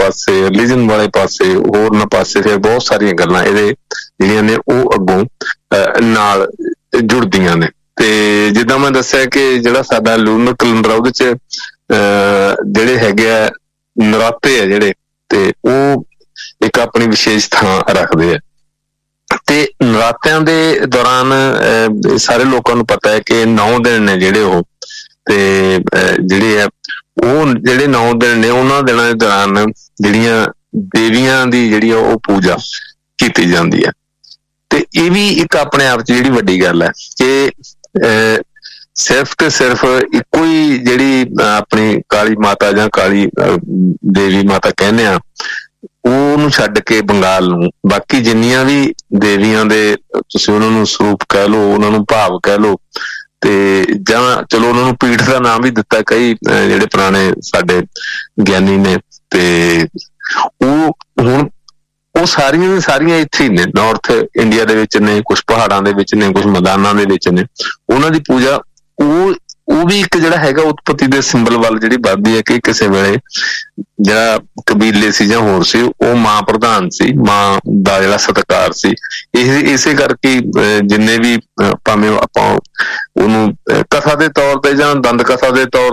पासे, रिलीजन वाले पासे, होरन पासे फिर बहुत सारियां गल्लां इहदे जिहड़ियां ने ओह अग्गों नाल जुड़दियां ने। ते जिद्दां मैं दस्सिया कि जिहड़ा साडा लूनर कैलेंडर ਉਹਦੇ ਚ ਜਿਹੜੇ ਹੈਗੇ ਆ ਨਰਾਤੇ ਆ ਜਿਹੜੇ ਤੇ ਉਹ ਇੱਕ ਆਪਣੀ ਵਿਸ਼ੇਸ਼ ਥਾਂ ਰੱਖਦੇ ਆ। ਤੇ ਨਰਾਤਿਆਂ ਦੇ ਦੌਰਾਨ ਸਾਰੇ ਲੋਕਾਂ ਨੂੰ ਪਤਾ ਹੈ ਕਿ 9 ਦਿਨ ਨੇ ਜਿਹੜੇ ਉਹ ਤੇ ਜਿਹੜੇ ਆ ਉਹ ਜਿਹੜੇ 9 ਦਿਨ ਨੇ ਉਹਨਾਂ ਦਿਨਾਂ ਦੇ ਦੌਰਾਨ ਜਿਹੜੀਆਂ ਦੇਵੀਆਂ ਦੀ ਜਿਹੜੀ ਉਹ ਪੂਜਾ ਕੀਤੀ ਜਾਂਦੀ ਹੈ। ਤੇ ਇਹ ਵੀ ਇੱਕ ਆਪਣੇ ਆਪ ਚ ਜਿਹੜੀ ਵੱਡੀ ਗੱਲ ਹੈ ਕਿ ਸਿਰਫ ਤੇ ਸਿਰਫ ਇੱਕੋ ਹੀ ਜਿਹੜੀ ਆਪਣੀ ਕਾਲੀ ਮਾਤਾ ਜਾਂ ਕਾਲੀ ਦੇਵੀ ਮਾਤਾ ਕਹਿੰਦੇ ਆ ਉਹਨੂੰ ਛੱਡ ਕੇ ਬੰਗਾਲ ਨੂੰ ਬਾਕੀ ਜਿੰਨੀਆਂ ਵੀ ਦੇਵੀਆਂ ਦੇ ਤੁਸੀਂ ਉਹਨਾਂ ਨੂੰ ਸਰੂਪ ਕਹਿ ਲਓ, ਉਹਨਾਂ ਨੂੰ ਭਾਵ ਕਹਿ ਲਓ ਤੇ ਜਾਂ ਚਲੋ ਉਹਨਾਂ ਨੂੰ ਪੀਠ ਦਾ ਨਾਮ ਵੀ ਦਿੱਤਾ ਕਈ ਜਿਹੜੇ ਪੁਰਾਣੇ ਸਾਡੇ ਗਿਆਨੀ ਨੇ। ਤੇ ਉਹ ਹੁਣ ਉਹ ਸਾਰੀਆਂ ਦੀ ਸਾਰੀਆਂ ਇੱਥੇ ਹੀ ਨੇ, ਨਾਰਥ ਇੰਡੀਆ ਦੇ ਵਿੱਚ ਨੇ, ਕੁਛ ਪਹਾੜਾਂ ਦੇ ਵਿੱਚ ਨੇ, ਕੁਛ ਮੈਦਾਨਾਂ ਦੇ ਵਿੱਚ ਨੇ। ਉਹਨਾਂ ਦੀ ਪੂਜਾ ਉਹ ਵੀ ਇੱਕ ਜਿਹੜਾ ਹੈਗਾ ਉਤਪਤੀ ਦੇ ਸਿੰਬਲ ਵੱਲ ਜਿਹੜੀ ਵੱਧਦੀ ਹੈ ਕਿ ਕਿਸੇ ਵੇਲੇ ਜਿਹੜਾ ਕਬੀਲੇ ਸੀ ਜਾਂ ਹੋਰ ਸੀ ਉਹ ਮਾਂ ਪ੍ਰਧਾਨ ਸੀ, ਮਾਂ ਦਾ ਜਿਹੜਾ ਸਤਿਕਾਰ ਸੀ। ਇਸੇ ਕਰਕੇ ਜਿੰਨੇ ਵੀ ਭਾਵੇਂ ਆਪਾਂ ਉਹਨੂੰ ਕਥਾ ਦੇ ਤੌਰ ਤੇ ਜਾਂ ਦੰਦ ਕਥਾ ਦੇ ਤੌਰ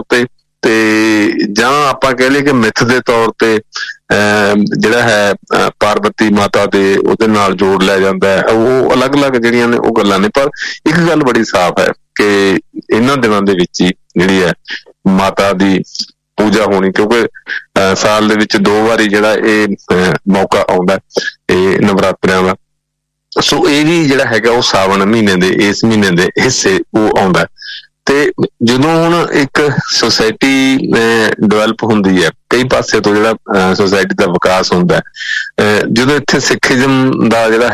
ਤੇ ਜਾਂ ਆਪਾਂ ਕਹਿ ਲਈਏ ਕਿ ਮਿੱਥ ਦੇ ਤੌਰ ਤੇ ਜਿਹੜਾ ਹੈ ਪਾਰਵਤੀ ਮਾਤਾ ਦੇ ਉਹਦੇ ਨਾਲ ਜੋੜ ਲਿਆ ਜਾਂਦਾ ਹੈ। ਉਹ ਅਲੱਗ-ਅਲੱਗ ਜਿਹੜੀਆਂ ਨੇ ਉਹ ਗੱਲਾਂ ਨੇ, ਪਰ ਇੱਕ ਗੱਲ ਬੜੀ ਸਾਫ਼ ਹੈ ਕਿ ਇਹਨਾਂ ਦਿਨਾਂ ਦੇ ਵਿੱਚ ਹੀ ਜਿਹੜੀ ਹੈ ਮਾਤਾ ਦੀ ਪੂਜਾ ਹੋਣੀ, ਕਿਉਂਕਿ ਸਾਲ ਦੇ ਵਿੱਚ 2 ਵਾਰੀ ਜਿਹੜਾ ਇਹ ਮੌਕਾ ਆਉਂਦਾ ਇਹ ਨਵਰਾਤਰਿਆਂ ਦਾ। ਸੋ ਇਹ ਵੀ ਜਿਹੜਾ ਹੈਗਾ ਉਹ ਸਾਵਣ ਮਹੀਨੇ ਦੇ ਇਸ ਮਹੀਨੇ ਦੇ ਹਿੱਸੇ ਉਹ ਆਉਂਦਾ। ਤੇ ਜਦੋਂ ਹੁਣ ਇੱਕ ਸੁਸਾਇਟੀ ਡਿਵੈਲਪ ਹੁੰਦੀ ਹੈ ਕਈ ਪਾਸੇ ਤੋਂ ਜਿਹੜਾ ਸੁਸਾਇਟੀ ਦਾ ਵਿਕਾਸ ਹੁੰਦਾ ਜਦੋਂ ਇੱਥੇ ਸਿੱਖੀਜ਼ਮ ਦਾ ਜਿਹੜਾ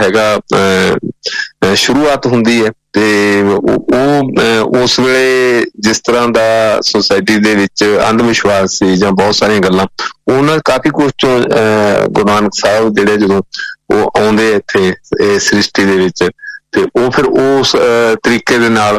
ਹੈਗਾ ਸ਼ੁਰੂਆਤ ਹੁੰਦੀ ਹੈ ਤੇ ਉਹ ਉਸ ਵੇਲੇ ਜਿਸ ਤਰ੍ਹਾਂ ਦਾ ਸੁਸਾਇਟੀ ਦੇ ਵਿੱਚ ਅੰਧ ਵਿਸ਼ਵਾਸ ਸੀ ਜਾਂ ਬਹੁਤ ਸਾਰੀਆਂ ਗੱਲਾਂ ਉਹਨਾਂ ਕਾਫੀ ਕੁਛ ਚੋਂ ਗੁਰੂ ਨਾਨਕ ਸਾਹਿਬ ਜਿਹੜੇ ਜਦੋਂ ਉਹ ਆਉਂਦੇ ਇੱਥੇ ਇਹ ਸ੍ਰਿਸ਼ਟੀ ਦੇ ਵਿੱਚ ਤੇ ਉਹ ਫਿਰ ਉਸ ਤਰੀਕੇ ਦੇ ਨਾਲ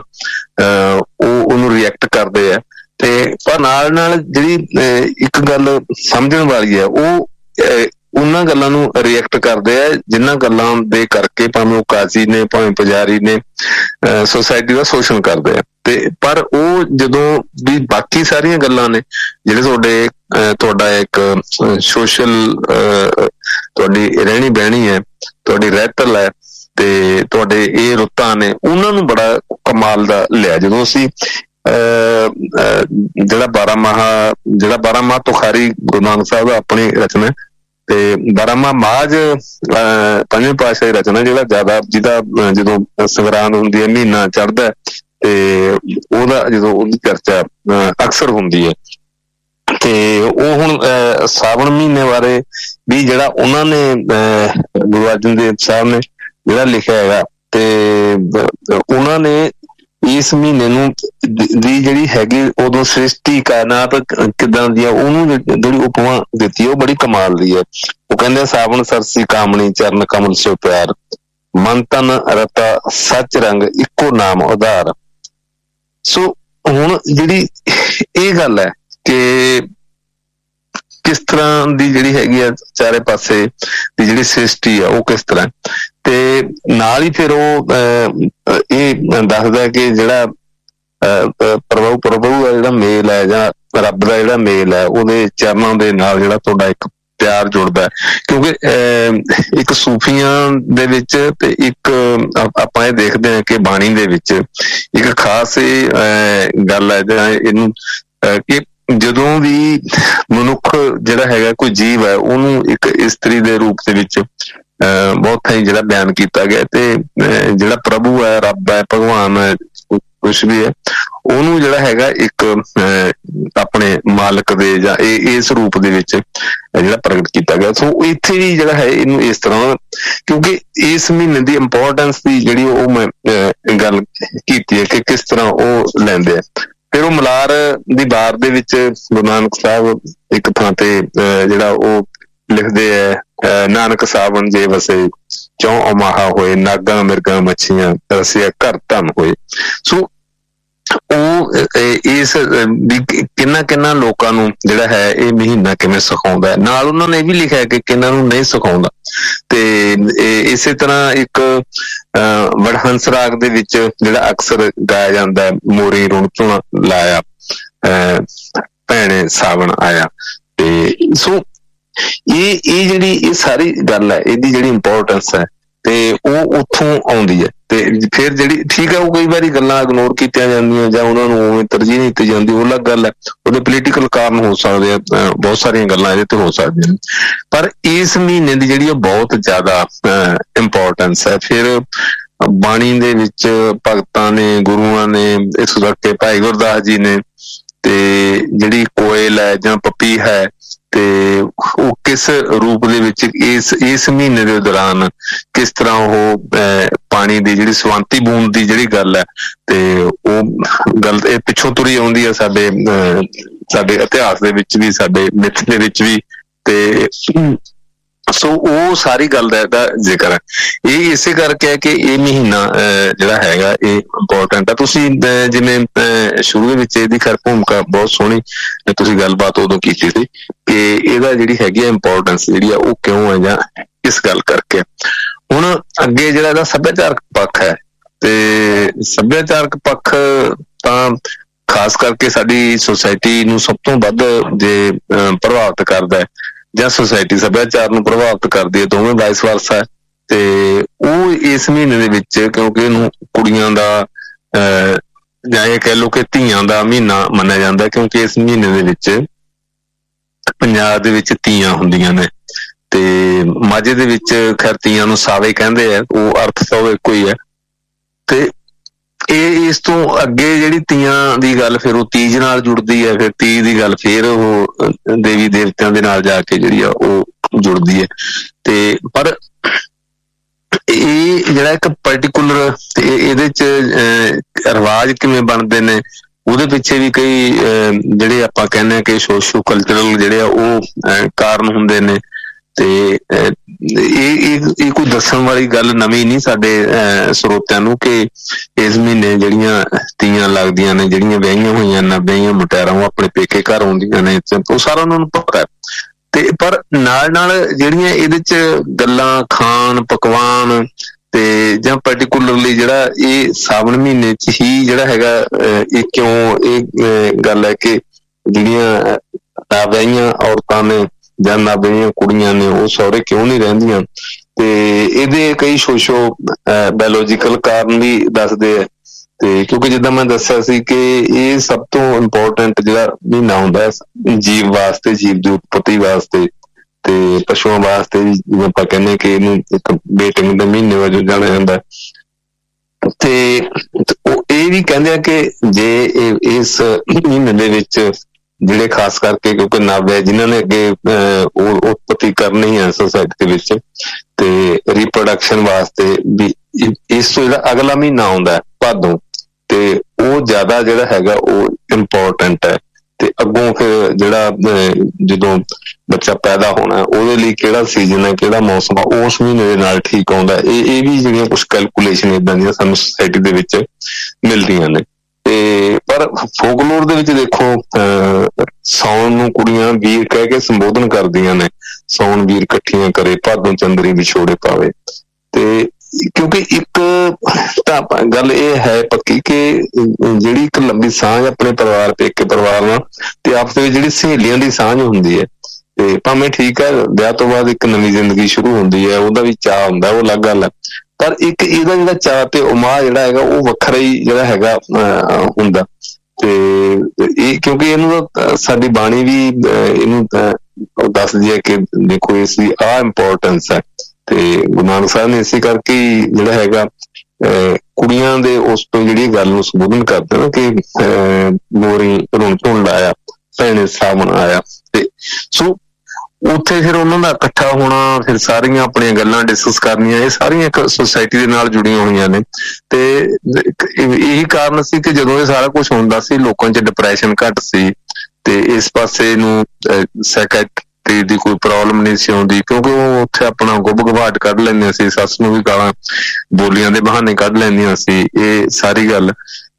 ਉਹਨੂੰ ਰਿਐਕਟ ਕਰਦੇ ਆ। ਤੇ ਪਰ ਨਾਲ ਜਿਹੜੀ ਇੱਕ ਗੱਲ ਸਮਝਣ ਵਾਲੀ ਹੈ ਉਹ ਉਹਨਾਂ ਗੱਲਾਂ ਨੂੰ ਰਿਐਕਟ ਕਰਦੇ ਆ ਜਿੰਨਾਂ ਗੱਲਾਂ ਦੇ ਕਰਕੇ ਭਾਵੇਂ ਉਹ ਕਾਜ਼ੀ ਨੇ ਭਾਵੇਂ ਪੁਜਾਰੀ ਨੇ ਸੁਸਾਇਟੀ ਦਾ ਸ਼ੋਸ਼ਣ ਕਰਦੇ ਆ। ਤੇ ਪਰ ਉਹ ਜਦੋਂ ਵੀ ਬਾਕੀ ਸਾਰੀਆਂ ਗੱਲਾਂ ਨੇ ਜਿਹੜੇ ਤੁਹਾਡਾ ਇੱਕ ਸੋਸ਼ਲ ਤੁਹਾਡੀ ਰਹਿਣੀ ਬਹਿਣੀ ਹੈ, ਤੁਹਾਡੀ ਰਹਿਤਲ ਹੈ ਤੇ ਤੁਹਾਡੇ ਇਹ ਰੁੱਤਾਂ ਨੇ ਉਹਨਾਂ ਨੂੰ ਬੜਾ ਕਮਾਲ ਦਾ ਲਿਆ। ਜਦੋਂ ਅਸੀਂ ਜਿਹੜਾ 12 ਮਾਹ ਤੁਖਾਰੀ ਗੁਰੂ ਨਾਨਕ ਸਾਹਿਬ ਦਾ ਆਪਣੀ ਰਚਨਾ ਤੇ 12 ਮਾਝ 5ਵੇਂ ਪਾਤਸ਼ਾਹ ਦੀ ਰਚਨਾ ਜਿਹੜਾ ਜ਼ਿਆਦਾ ਜਿਹਦਾ ਜਦੋਂ ਸੰਗਰਾਂਦ ਹੁੰਦੀ ਹੈ ਮਹੀਨਾ ਚੜ੍ਹਦਾ ਤੇ ਉਹਦਾ ਜਦੋਂ ਉਹਦੀ ਚਰਚਾ ਅਕਸਰ ਹੁੰਦੀ ਹੈ ਤੇ ਉਹ ਹੁਣ ਸਾਵਣ ਮਹੀਨੇ ਬਾਰੇ ਵੀ ਜਿਹੜਾ ਉਹਨਾਂ ਨੇ ਗੁਰੂ ਅਰਜਨ ਦੇਵ ਸਾਹਿਬ ਨੇ ਜਿਹੜਾ ਲਿਖਿਆ ਹੈਗਾ ਤੇ ਉਹਨਾਂ ਨੇ ਇਸ ਮਹੀਨੇ ਨੂੰ ਦੀ ਜਿਹੜੀ ਹੈਗੀ ਉਦੋਂ ਸ੍ਰਿਸ਼ਟੀ ਕਾਇਨਾਤ ਕਿੱਦਾਂ ਦੀ ਆ ਉਹਨੂੰ ਜਿਹੜੀ ਉਪਮਾ ਦਿੱਤੀ ਉਹ ਬੜੀ ਕਮਾਲ ਦੀ ਹੈ। ਉਹ ਕਹਿੰਦੇ ਸਾਵਣ ਸਰਸੀ ਕਾਮਣੀ ਚਰਨ ਕਮਲ ਸੋ ਪਿਆਰ ਮਨ ਤਨ ਰਤਾ ਸੱਚ ਰੰਗ ਇੱਕੋ ਨਾਮ ਉਧਾਰ। ਸੋ ਹੁਣ ਜਿਹੜੀ ਇਹ ਗੱਲ ਹੈ ਕਿ ਕਿਸ ਤਰ੍ਹਾਂ ਦੀ ਜਿਹੜੀ ਹੈਗੀ ਆ ਚਾਰੇ ਪਾਸੇ ਦੀ ਜਿਹੜੀ ਸ੍ਰਿਸ਼ਟੀ ਆ ਉਹ ਕਿਸ ਤਰ੍ਹਾਂ ਤੇ ਨਾਲ ਹੀ ਫਿਰ ਉਹ ਇਹ ਦੱਸਦਾ ਕਿ ਜਿਹੜਾ ਪ੍ਰਭੂ ਦਾ ਜਿਹੜਾ ਮੇਲ ਹੈ ਜਾਂ ਰੱਬ ਦਾ ਜਿਹੜਾ ਮੇਲ ਹੈ ਉਹਦੇ ਚਰਨਾਂ ਦੇ ਨਾਲ ਜਿਹੜਾ ਤੁਹਾਡਾ ਇੱਕ ਪਿਆਰ ਜੁੜਦਾ। ਕਿਉਂਕਿ ਇੱਕ ਸੂਫੀਆਂ ਦੇ ਵਿੱਚ ਤੇ ਇੱਕ ਆਪਾਂ ਇਹ ਦੇਖਦੇ ਹਾਂ ਕਿ ਬਾਣੀ ਦੇ ਵਿੱਚ ਇੱਕ ਖਾਸ ਗੱਲ ਹੈ ਜਾਂ ਇਹਨੂੰ ਕਿ ਜਦੋਂ ਵੀ ਮਨੁੱਖ ਜਿਹੜਾ ਹੈਗਾ ਕੋਈ ਜੀਵ ਹੈ ਉਹਨੂੰ ਇੱਕ ਇਸਤਰੀ ਦੇ ਰੂਪ ਦੇ ਵਿੱਚ ਬਹੁਤ ਥਾਈਂ ਜਿਹੜਾ ਬਿਆਨ ਕੀਤਾ ਗਿਆ ਤੇ ਜਿਹੜਾ ਪ੍ਰਭੂ ਹੈ, ਰੱਬ ਹੈ, ਭਗਵਾਨ ਹੈ, ਕੁਛ ਵੀ ਹੈ ਉਹਨੂੰ ਜਿਹੜਾ ਹੈਗਾ ਇੱਕ ਆਪਣੇ ਮਾਲਕ ਦੇ ਜਾਂ ਇਸ ਰੂਪ ਦੇ ਵਿੱਚ ਜਿਹੜਾ ਪ੍ਰਗਟ ਕੀਤਾ ਗਿਆ। ਸੋ ਇੱਥੇ ਵੀ ਜਿਹੜਾ ਹੈ ਇਹਨੂੰ ਇਸ ਤਰ੍ਹਾਂ ਕਿਉਂਕਿ ਇਸ ਮਹੀਨੇ ਦੀ ਇੰਪੋਰਟੈਂਸ ਦੀ ਜਿਹੜੀ ਉਹ ਮੈਂ ਗੱਲ ਕੀਤੀ ਹੈ ਕਿ ਕਿਸ ਤਰ੍ਹਾਂ ਉਹ ਲੈਂਦੇ ਆ। ਫਿਰ ਉਹ ਮਲਾਰ ਦੀ ਬਾਰ ਦੇ ਵਿੱਚ ਗੁਰੂ ਨਾਨਕ ਸਾਹਿਬ ਇੱਕ ਥਾਂ ਤੇ ਜਿਹੜਾ ਉਹ ਲਿਖਦੇ ਹੈ ਨਾਨਕ ਸਾਵਣ ਜੇ ਵਸੇ ਚੌ ਅਮਾਹਾ ਹੋਏ ਨਾਗਾਂ ਮਿਰਗਾਂ ਮੱਛੀਆਂ ਰਸਿਆ ਘਰ ਧਨ ਹੋਏ। ਸੋ ਉਹ ਇਸ ਵੀ ਕਿੰਨਾ ਲੋਕਾਂ ਨੂੰ ਜਿਹੜਾ ਹੈ ਇਹ ਮਹੀਨਾ ਕਿਵੇਂ ਸਿਖਾਉਂਦਾ ਹੈ। ਨਾਲ ਉਹਨਾਂ ਨੇ ਇਹ ਵੀ ਲਿਖਿਆ ਕਿ ਕਿੰਨਾਂ ਨੂੰ ਨਹੀਂ ਸਿਖਾਉਂਦਾ। ਤੇ ਇਸੇ ਤਰ੍ਹਾਂ ਇੱਕ ਵਡਹੰਸ ਰਾਗ ਦੇ ਵਿੱਚ ਜਿਹੜਾ ਅਕਸਰ ਗਾਇਆ ਜਾਂਦਾ, ਮੋਰੀ ਰੁਣ ਝੁਣ ਲਾਇਆ ਭੈਣੇ ਸਾਵਣ ਆਇਆ। ਤੇ ਸੋ ਇਹ ਜਿਹੜੀ ਇਹ ਸਾਰੀ ਗੱਲ ਹੈ, ਇਹਦੀ ਜਿਹੜੀ ਇੰਪੋਰਟੈਂਸ ਹੈ ਤੇ ਉਹ ਉੱਥੋਂ ਆਉਂਦੀ ਹੈ। ਤੇ ਫਿਰ ਜਿਹੜੀ ਠੀਕ ਹੈ, ਉਹ ਕਈ ਵਾਰੀ ਗੱਲਾਂ ਇਗਨੋਰ ਕੀਤੀਆਂ ਜਾਂਦੀਆਂ ਜਾਂ ਉਹਨਾਂ ਨੂੰ ਉਵੇਂ ਤਰਜੀਹ ਨਹੀਂ ਦਿੱਤੀ ਜਾਂਦੀ, ਉਹ ਅਲੱਗ ਗੱਲ ਹੈ। ਉਹਦੇ ਪੋਲੀਟੀਕਲ ਕਾਰਨ ਹੋ ਸਕਦੇ ਆ, ਬਹੁਤ ਸਾਰੀਆਂ ਗੱਲਾਂ ਇਹਦੇ ਤੇ ਹੋ ਸਕਦੀਆਂ ਨੇ, ਪਰ ਇਸ ਮਹੀਨੇ ਦੀ ਜਿਹੜੀ ਬਹੁਤ ਜ਼ਿਆਦਾ ਇੰਪੋਰਟੈਂਸ ਹੈ। ਫਿਰ ਬਾਣੀ ਦੇ ਵਿੱਚ ਭਗਤਾਂ ਨੇ, ਗੁਰੂਆਂ ਨੇ, ਇਸ ਕਰਕੇ ਭਾਈ ਗੁਰਦਾਸ ਜੀ ਨੇ, ਤੇ ਜਿਹੜੀ ਕੋਇਲ ਹੈ ਜਾਂ ਪੱਪੀ ਹੈ, ਤੇ ਉਹ ਕਿਸ ਰੂਪ ਦੇ ਵਿੱਚ ਇਸ ਮਹੀਨੇ ਦੇ ਦੌਰਾਨ ਕਿਸ ਤਰ੍ਹਾਂ ਉਹ ਪਾਣੀ ਦੀ ਜਿਹੜੀ ਸਵੰਤੀ ਬੂੰਦ ਦੀ ਜਿਹੜੀ ਗੱਲ ਹੈ, ਤੇ ਉਹ ਗੱਲ ਇਹ ਪਿੱਛੋਂ ਤੁਰੀ ਆਉਂਦੀ ਹੈ ਸਾਡੇ ਇਤਿਹਾਸ ਦੇ ਵਿੱਚ ਵੀ, ਸਾਡੇ ਮਿਥ ਦੇ ਵਿੱਚ ਵੀ। ਤੇ ਸੋ ਉਹ ਸਾਰੀ ਗੱਲ ਦਾ ਇਹਦਾ ਜ਼ਿਕਰ ਹੈ। ਇਹ ਇਸੇ ਕਰਕੇ ਹੈ ਕਿ ਇਹ ਮਹੀਨਾ ਜਿਹੜਾ ਹੈਗਾ ਇਹ ਇੰਪੋਰਟੈਂਟ ਹੈ। ਤੁਸੀਂ ਜਿਵੇਂ ਸ਼ੁਰੂ ਦੇ ਵਿੱਚ ਇਹਦੀ ਖੈਰ ਭੂਮਿਕਾ ਬਹੁਤ ਸੋਹਣੀ ਤੁਸੀਂ ਗੱਲਬਾਤ ਉਦੋਂ ਕੀਤੀ ਸੀ ਕਿ ਇਹਦਾ ਜਿਹੜੀ ਹੈਗੀ ਆ ਇੰਪੋਰਟੈਂਸ ਜਿਹੜੀ ਆ ਉਹ ਕਿਉਂ ਹੈ ਜਾਂ ਇਸ ਗੱਲ ਕਰਕੇ। ਹੁਣ ਅੱਗੇ ਜਿਹੜਾ ਇਹਦਾ ਸੱਭਿਆਚਾਰਕ ਪੱਖ ਹੈ, ਤੇ ਸੱਭਿਆਚਾਰਕ ਪੱਖ ਤਾਂ ਖਾਸ ਕਰਕੇ ਸਾਡੀ ਸੁਸਾਇਟੀ ਨੂੰ ਸਭ ਤੋਂ ਵੱਧ ਜੇ ਪ੍ਰਭਾਵਿਤ ਕਰਦਾ ਹੈ ਜਾਂ ਸੁਸਾਇਟੀ ਸੱਭਿਆਚਾਰ ਨੂੰ ਪ੍ਰਭਾਵਿਤ ਕਰਦੀ ਹੈ, ਦੋਵੇਂ ਵਾਈਸ ਵਰਸਾ ਹੈ। ਤੇ ਉਹ ਇਸ ਮਹੀਨੇ ਦੇ ਵਿੱਚ, ਕਿਉਂਕਿ ਇਹਨੂੰ ਕੁੜੀਆਂ ਦਾ ਜਾਂ ਇਹ ਕਹਿ ਲਓ ਕਿ ਧੀਆਂ ਦਾ ਮਹੀਨਾ ਮੰਨਿਆ ਜਾਂਦਾ, ਕਿਉਂਕਿ ਇਸ ਮਹੀਨੇ ਦੇ ਵਿੱਚ ਪੰਜਾਬ ਦੇ ਵਿੱਚ ਤੀਆਂ ਹੁੰਦੀਆਂ ਨੇ। ਤੇ ਮਾਝੇ ਦੇ ਵਿੱਚ ਖੈਰ ਤੀਆਂ ਨੂੰ ਸਾਵੇ ਕਹਿੰਦੇ ਆ, ਉਹ ਅਰਥ ਤਾਂ ਉਹ ਇੱਕੋ ਹੀ ਹੈ। ਤੇ ਇਹ ਇਸ ਤੋਂ ਅੱਗੇ ਜਿਹੜੀ ਤੀਆਂ ਦੀ ਗੱਲ ਫਿਰ ਉਹ ਤੀਜ ਨਾਲ ਜੁੜਦੀ ਹੈ, ਫਿਰ ਤੀਜ ਦੀ ਗੱਲ ਫਿਰ ਉਹ ਦੇਵੀ ਦੇਵਤਿਆਂ ਦੇ ਨਾਲ ਜਾ ਕੇ ਜਿਹੜੀ ਆ ਉਹ ਜੁੜਦੀ ਹੈ। ਤੇ ਪਰ ਇਹ ਜਿਹੜਾ ਇੱਕ ਪਰਟੀਕੂਲਰ ਇਹਦੇ ਚ ਰਿਵਾਜ ਕਿਵੇਂ ਬਣਦੇ ਨੇ, ਉਹਦੇ ਪਿੱਛੇ ਵੀ ਕਈ ਜਿਹੜੇ ਆਪਾਂ ਕਹਿੰਦੇ ਆ ਕਿ ਸੋਸ਼ੋ ਕਲਚਰਲ ਜਿਹੜੇ ਆ ਉਹ ਕਾਰਨ ਹੁੰਦੇ ਨੇ। ਤੇ ਇਹ ਕੋਈ ਦੱਸਣ ਵਾਲੀ ਗੱਲ ਨਵੀਂ ਨਹੀਂ ਸਾਡੇ ਸਰੋਤਿਆਂ ਨੂੰ ਕਿ ਇਸ ਮਹੀਨੇ ਜਿਹੜੀਆਂ ਤੀਆਂ ਲੱਗਦੀਆਂ ਨੇ, ਜਿਹੜੀਆਂ ਵਿਆਹੀਆਂ ਹੋਈਆਂ ਨਾ ਵਿਆਹੀਆਂ ਮੁਟਿਆਰਾਂ ਉਹ ਆਪਣੇ ਪੇਕੇ ਘਰ ਆਉਂਦੀਆਂ ਨੇ, ਉਹ ਸਾਰਾ ਉਹਨਾਂ ਨੂੰ ਪਤਾ ਹੈ। ਤੇ ਪਰ ਨਾਲ ਜਿਹੜੀਆਂ ਇਹਦੇ ਚ ਗੱਲਾਂ, ਖਾਣ ਪਕਵਾਨ, ਤੇ ਜਾਂ ਪਰਟੀਕੂਲਰਲੀ ਜਿਹੜਾ ਇਹ ਸਾਵਣ ਮਹੀਨੇ ਚ ਹੀ ਜਿਹੜਾ ਹੈਗਾ, ਇਹ ਕਿਉਂ ਇਹ ਗੱਲ ਹੈ ਕਿ ਜਿਹੜੀਆਂ ਨਾ ਵਿਆਹੀਆਂ ਔਰਤਾਂ ਨੇ ਜਾਂ ਨਾ ਵਿਆਹੀਆਂ ਕੁੜੀਆਂ ਨੇ ਉਹ ਸਹੁਰੇ ਕਿਉਂ ਨਹੀਂ ਰਹਿੰਦੀਆਂ, ਤੇ ਇਹਦੇ ਕਈ ਸੋਸ਼ੋ ਬਾਇਓਲੋਜੀਕਲ ਕਾਰਨ ਵੀ ਦੱਸਦੇ ਆ। ਤੇ ਕਿਉਂਕਿ ਜਿੱਦਾਂ ਮੈਂ ਦੱਸਿਆ ਸੀ ਕਿ ਇਹ ਸਭ ਤੋਂ ਇੰਪੋਰਟੈਂਟ ਜਿਹੜਾ ਮਹੀਨਾ ਹੁੰਦਾ ਜੀਵ ਵਾਸਤੇ, ਜੀਵ ਦੀ ਉਤਪਤੀ ਵਾਸਤੇ, ਤੇ ਪਸ਼ੂਆਂ ਵਾਸਤੇ ਵੀ ਜਿਵੇਂ ਆਪਾਂ ਕਹਿੰਦੇ ਕਿ ਇਹਨੂੰ ਇੱਕ ਬੇਟਿੰਗ ਦੇ ਮਹੀਨੇ ਵਜੋਂ ਜਾਣਿਆ ਜਾਂਦਾ। ਤੇ ਉਹ ਇਹ ਵੀ ਕਹਿੰਦੇ ਆ ਕਿ ਜੇ ਇਸ ਮਹੀਨੇ ਦੇ ਵਿੱਚ ਜਿਹੜੇ ਖਾਸ ਕਰਕੇ ਕਿਉਂਕਿ ਨਵ ਹੈ ਜਿਨ੍ਹਾਂ ਨੇ ਅੱਗੇ ਉਹ ਉਤਪਤੀ ਕਰਨੀ ਹੈ ਸੋਸਾਇਟੀ ਦੇ ਵਿੱਚ, ਤੇ ਰੀਪਰੋਡਕਸ਼ਨ ਵਾਸਤੇ ਵੀ ਇਸ ਤੋਂ ਜਿਹੜਾ ਅਗਲਾ ਮਹੀਨਾ ਆਉਂਦਾ ਭਾਦੋਂ, ਤੇ ਉਹ ਜ਼ਿਆਦਾ ਜਿਹੜਾ ਹੈਗਾ ਉਹ ਇੰਪੋਰਟੈਂਟ ਹੈ। ਤੇ ਅੱਗੋਂ ਫਿਰ ਜਿਹੜਾ ਜਦੋਂ ਬੱਚਾ ਪੈਦਾ ਹੋਣਾ ਉਹਦੇ ਲਈ ਕਿਹੜਾ ਸੀਜ਼ਨ ਹੈ, ਕਿਹੜਾ ਮੌਸਮ ਆ, ਉਸ ਮਹੀਨੇ ਦੇ ਨਾਲ ਠੀਕ ਆਉਂਦਾ। ਇਹ ਵੀ ਜਿਹੜੀਆਂ ਕੁਛ ਕੈਲਕੂਲੇਸ਼ਨ ਏਦਾਂ ਦੀਆਂ ਸਾਨੂੰ ਸੋਸਾਇਟੀ ਦੇ ਵਿੱਚ ਮਿਲਦੀਆਂ ਨੇ। ਤੇ ਪਰ ਫੋਕਲੋਰ ਦੇ ਵਿੱਚ ਦੇਖੋ ਸਾਉਣ ਨੂੰ ਕੁੜੀਆਂ ਵੀਰ ਕਹਿ ਕੇ ਸੰਬੋਧਨ ਕਰਦੀਆਂ ਨੇ, ਸਾਉਣ ਵੀਰ ਇਕੱਠੀਆਂ ਕਰੇ, ਭਾਦੋਂ ਚੰਦਰੀ ਵਿਛੋੜੇ ਪਾਵੇ। ਤੇ ਕਿਉਂਕਿ ਇੱਕ ਤਾਂ ਗੱਲ ਇਹ ਹੈ ਪੱਕੀ ਕਿ ਜਿਹੜੀ ਇੱਕ ਲੰਬੀ ਸਾਂਝ ਆਪਣੇ ਪਰਿਵਾਰ, ਪੇਕੇ ਪਰਿਵਾਰ ਨਾਲ ਤੇ ਆਪਸ ਵਿੱਚ ਜਿਹੜੀ ਸਹੇਲੀਆਂ ਦੀ ਸਾਂਝ ਹੁੰਦੀ ਹੈ, ਤੇ ਭਾਵੇਂ ਠੀਕ ਹੈ ਵਿਆਹ ਤੋਂ ਬਾਅਦ ਇੱਕ ਨਵੀਂ ਜ਼ਿੰਦਗੀ ਸ਼ੁਰੂ ਹੁੰਦੀ ਹੈ, ਉਹਦਾ ਵੀ ਚਾਅ ਹੁੰਦਾ, ਉਹ ਅਲੱਗ ਗੱਲ ਹੈ। ਪਰ ਇੱਕ ਇਹਦਾ ਜਿਹੜਾ ਚਾਅ ਤੇ ਉਮਾਹ ਜਿਹੜਾ ਹੈਗਾ ਉਹ ਵੱਖਰਾ ਹੀ ਜਿਹੜਾ ਹੈਗਾ ਹੁੰਦਾ। ਤੇ ਇਹ ਕਿਉਂਕਿ ਇਹਨੂੰ ਸਾਡੀ ਬਾਣੀ ਵੀ ਇਹਨੂੰ ਦੱਸਦੀ ਹੈ ਕਿ ਦੇਖੋ ਇਸ ਦੀ ਆਹ ਇੰਪੋਰਟੈਂਸ ਹੈ। ਤੇ ਗੁਰੂ ਨਾਨਕ ਸਾਹਿਬ ਨੇ ਇਸੇ ਕਰਕੇ ਜਿਹੜਾ ਹੈਗਾ ਕੁੜੀਆਂ ਦੇ ਉਸ ਤੋਂ ਜਿਹੜੀ ਗੱਲ ਨੂੰ ਸੰਬੋਧਨ ਕਰਦੇ ਨਾ ਕਿ ਮੋਰੀ ਰੁਣ ਝੁਣ ਲਾਇਆ ਭੈਣੇ ਸਾਵਣ ਆਇਆ। ਤੇ ਸੋ ਉੱਥੇ ਫਿਰ ਉਹਨਾਂ ਦਾ ਇਕੱਠਾ ਹੋਣਾ, ਫਿਰ ਸਾਰੀਆਂ ਆਪਣੀਆਂ ਗੱਲਾਂ ਡਿਸਕਸ ਕਰਨੀਆਂ, ਇਹ ਸਾਰੀਆਂ ਇੱਕ ਸੁਸਾਇਟੀ ਦੇ ਨਾਲ ਜੁੜੀਆਂ ਹੋਈਆਂ ਨੇ। ਤੇ ਇਹੀ ਕਾਰਨ ਸੀ ਕਿ ਜਦੋਂ ਇਹ ਸਾਰਾ ਕੁਛ ਹੁੰਦਾ ਸੀ ਲੋਕਾਂ 'ਚ ਡਿਪਰੈਸ਼ਨ ਘੱਟ ਸੀ, ਤੇ ਇਸ ਪਾਸੇ ਨੂੰ ਸਾਈਕੈਟਰੀ ਦੀ ਕੋਈ ਪ੍ਰੋਬਲਮ ਨਹੀਂ ਸੀ ਆਉਂਦੀ, ਕਿਉਂਕਿ ਉਹ ਉੱਥੇ ਆਪਣਾ ਗੁੱਬ ਗਵਾਟ ਕੱਢ ਲੈਂਦੀਆਂ ਸੀ, ਸੱਸ ਨੂੰ ਵੀ ਗਾਲਾਂ ਬੋਲੀਆਂ ਦੇ ਬਹਾਨੇ ਕੱਢ ਲੈਂਦੀਆਂ ਸੀ, ਇਹ ਸਾਰੀ ਗੱਲ।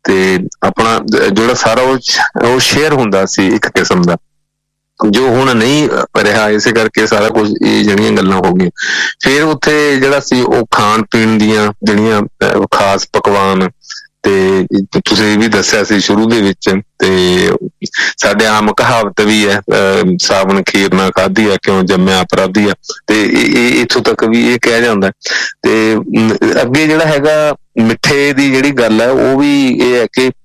ਤੇ ਆਪਣਾ ਜਿਹੜਾ ਸਾਰਾ ਉਹ ਸ਼ੇਅਰ ਹੁੰਦਾ ਸੀ ਇੱਕ ਕਿਸਮ ਦਾ, ਜੋ ਹੁਣ ਨਹੀਂ ਰਿਹਾ। ਇਸੇ ਕਰਕੇ ਸਾਰਾ ਕੁਝ ਇਹ ਜਿਹੜੀਆਂ ਗੱਲਾਂ ਹੋ ਗਈਆਂ। ਫਿਰ ਉੱਥੇ ਜਿਹੜਾ ਸੀ ਉਹ ਖਾਣ ਪੀਣ ਦੀਆਂ ਜਿਹੜੀਆਂ ਖਾਸ ਪਕਵਾਨ, ਤੇ ਤੁਸੀਂ ਇਹ ਵੀ ਦੱਸਿਆ ਸੀ ਸ਼ੁਰੂ ਦੇ ਵਿੱਚ, ਤੇ ਸਾਡੇ ਆਮ ਕਹਾਵਤ ਵੀ ਹੈ, ਸਾਵਣ ਖੀਰ ਨਾ ਖਾਧੀ ਆ ਕਿਉਂ ਜੰਮਿਆ ਅਪਰਾਧੀ ਆ, ਤੇ ਇਹ ਇੱਥੋਂ ਤੱਕ ਵੀ ਇਹ ਕਿਹਾ ਜਾਂਦਾ। ਤੇ ਅੱਗੇ ਜਿਹੜਾ ਹੈਗਾ ਮਿੱਠੇ ਦੀ ਜਿਹੜੀ ਗੱਲ ਹੈ ਉਹ ਵੀ ਇਹ ਹੈ ਕਿ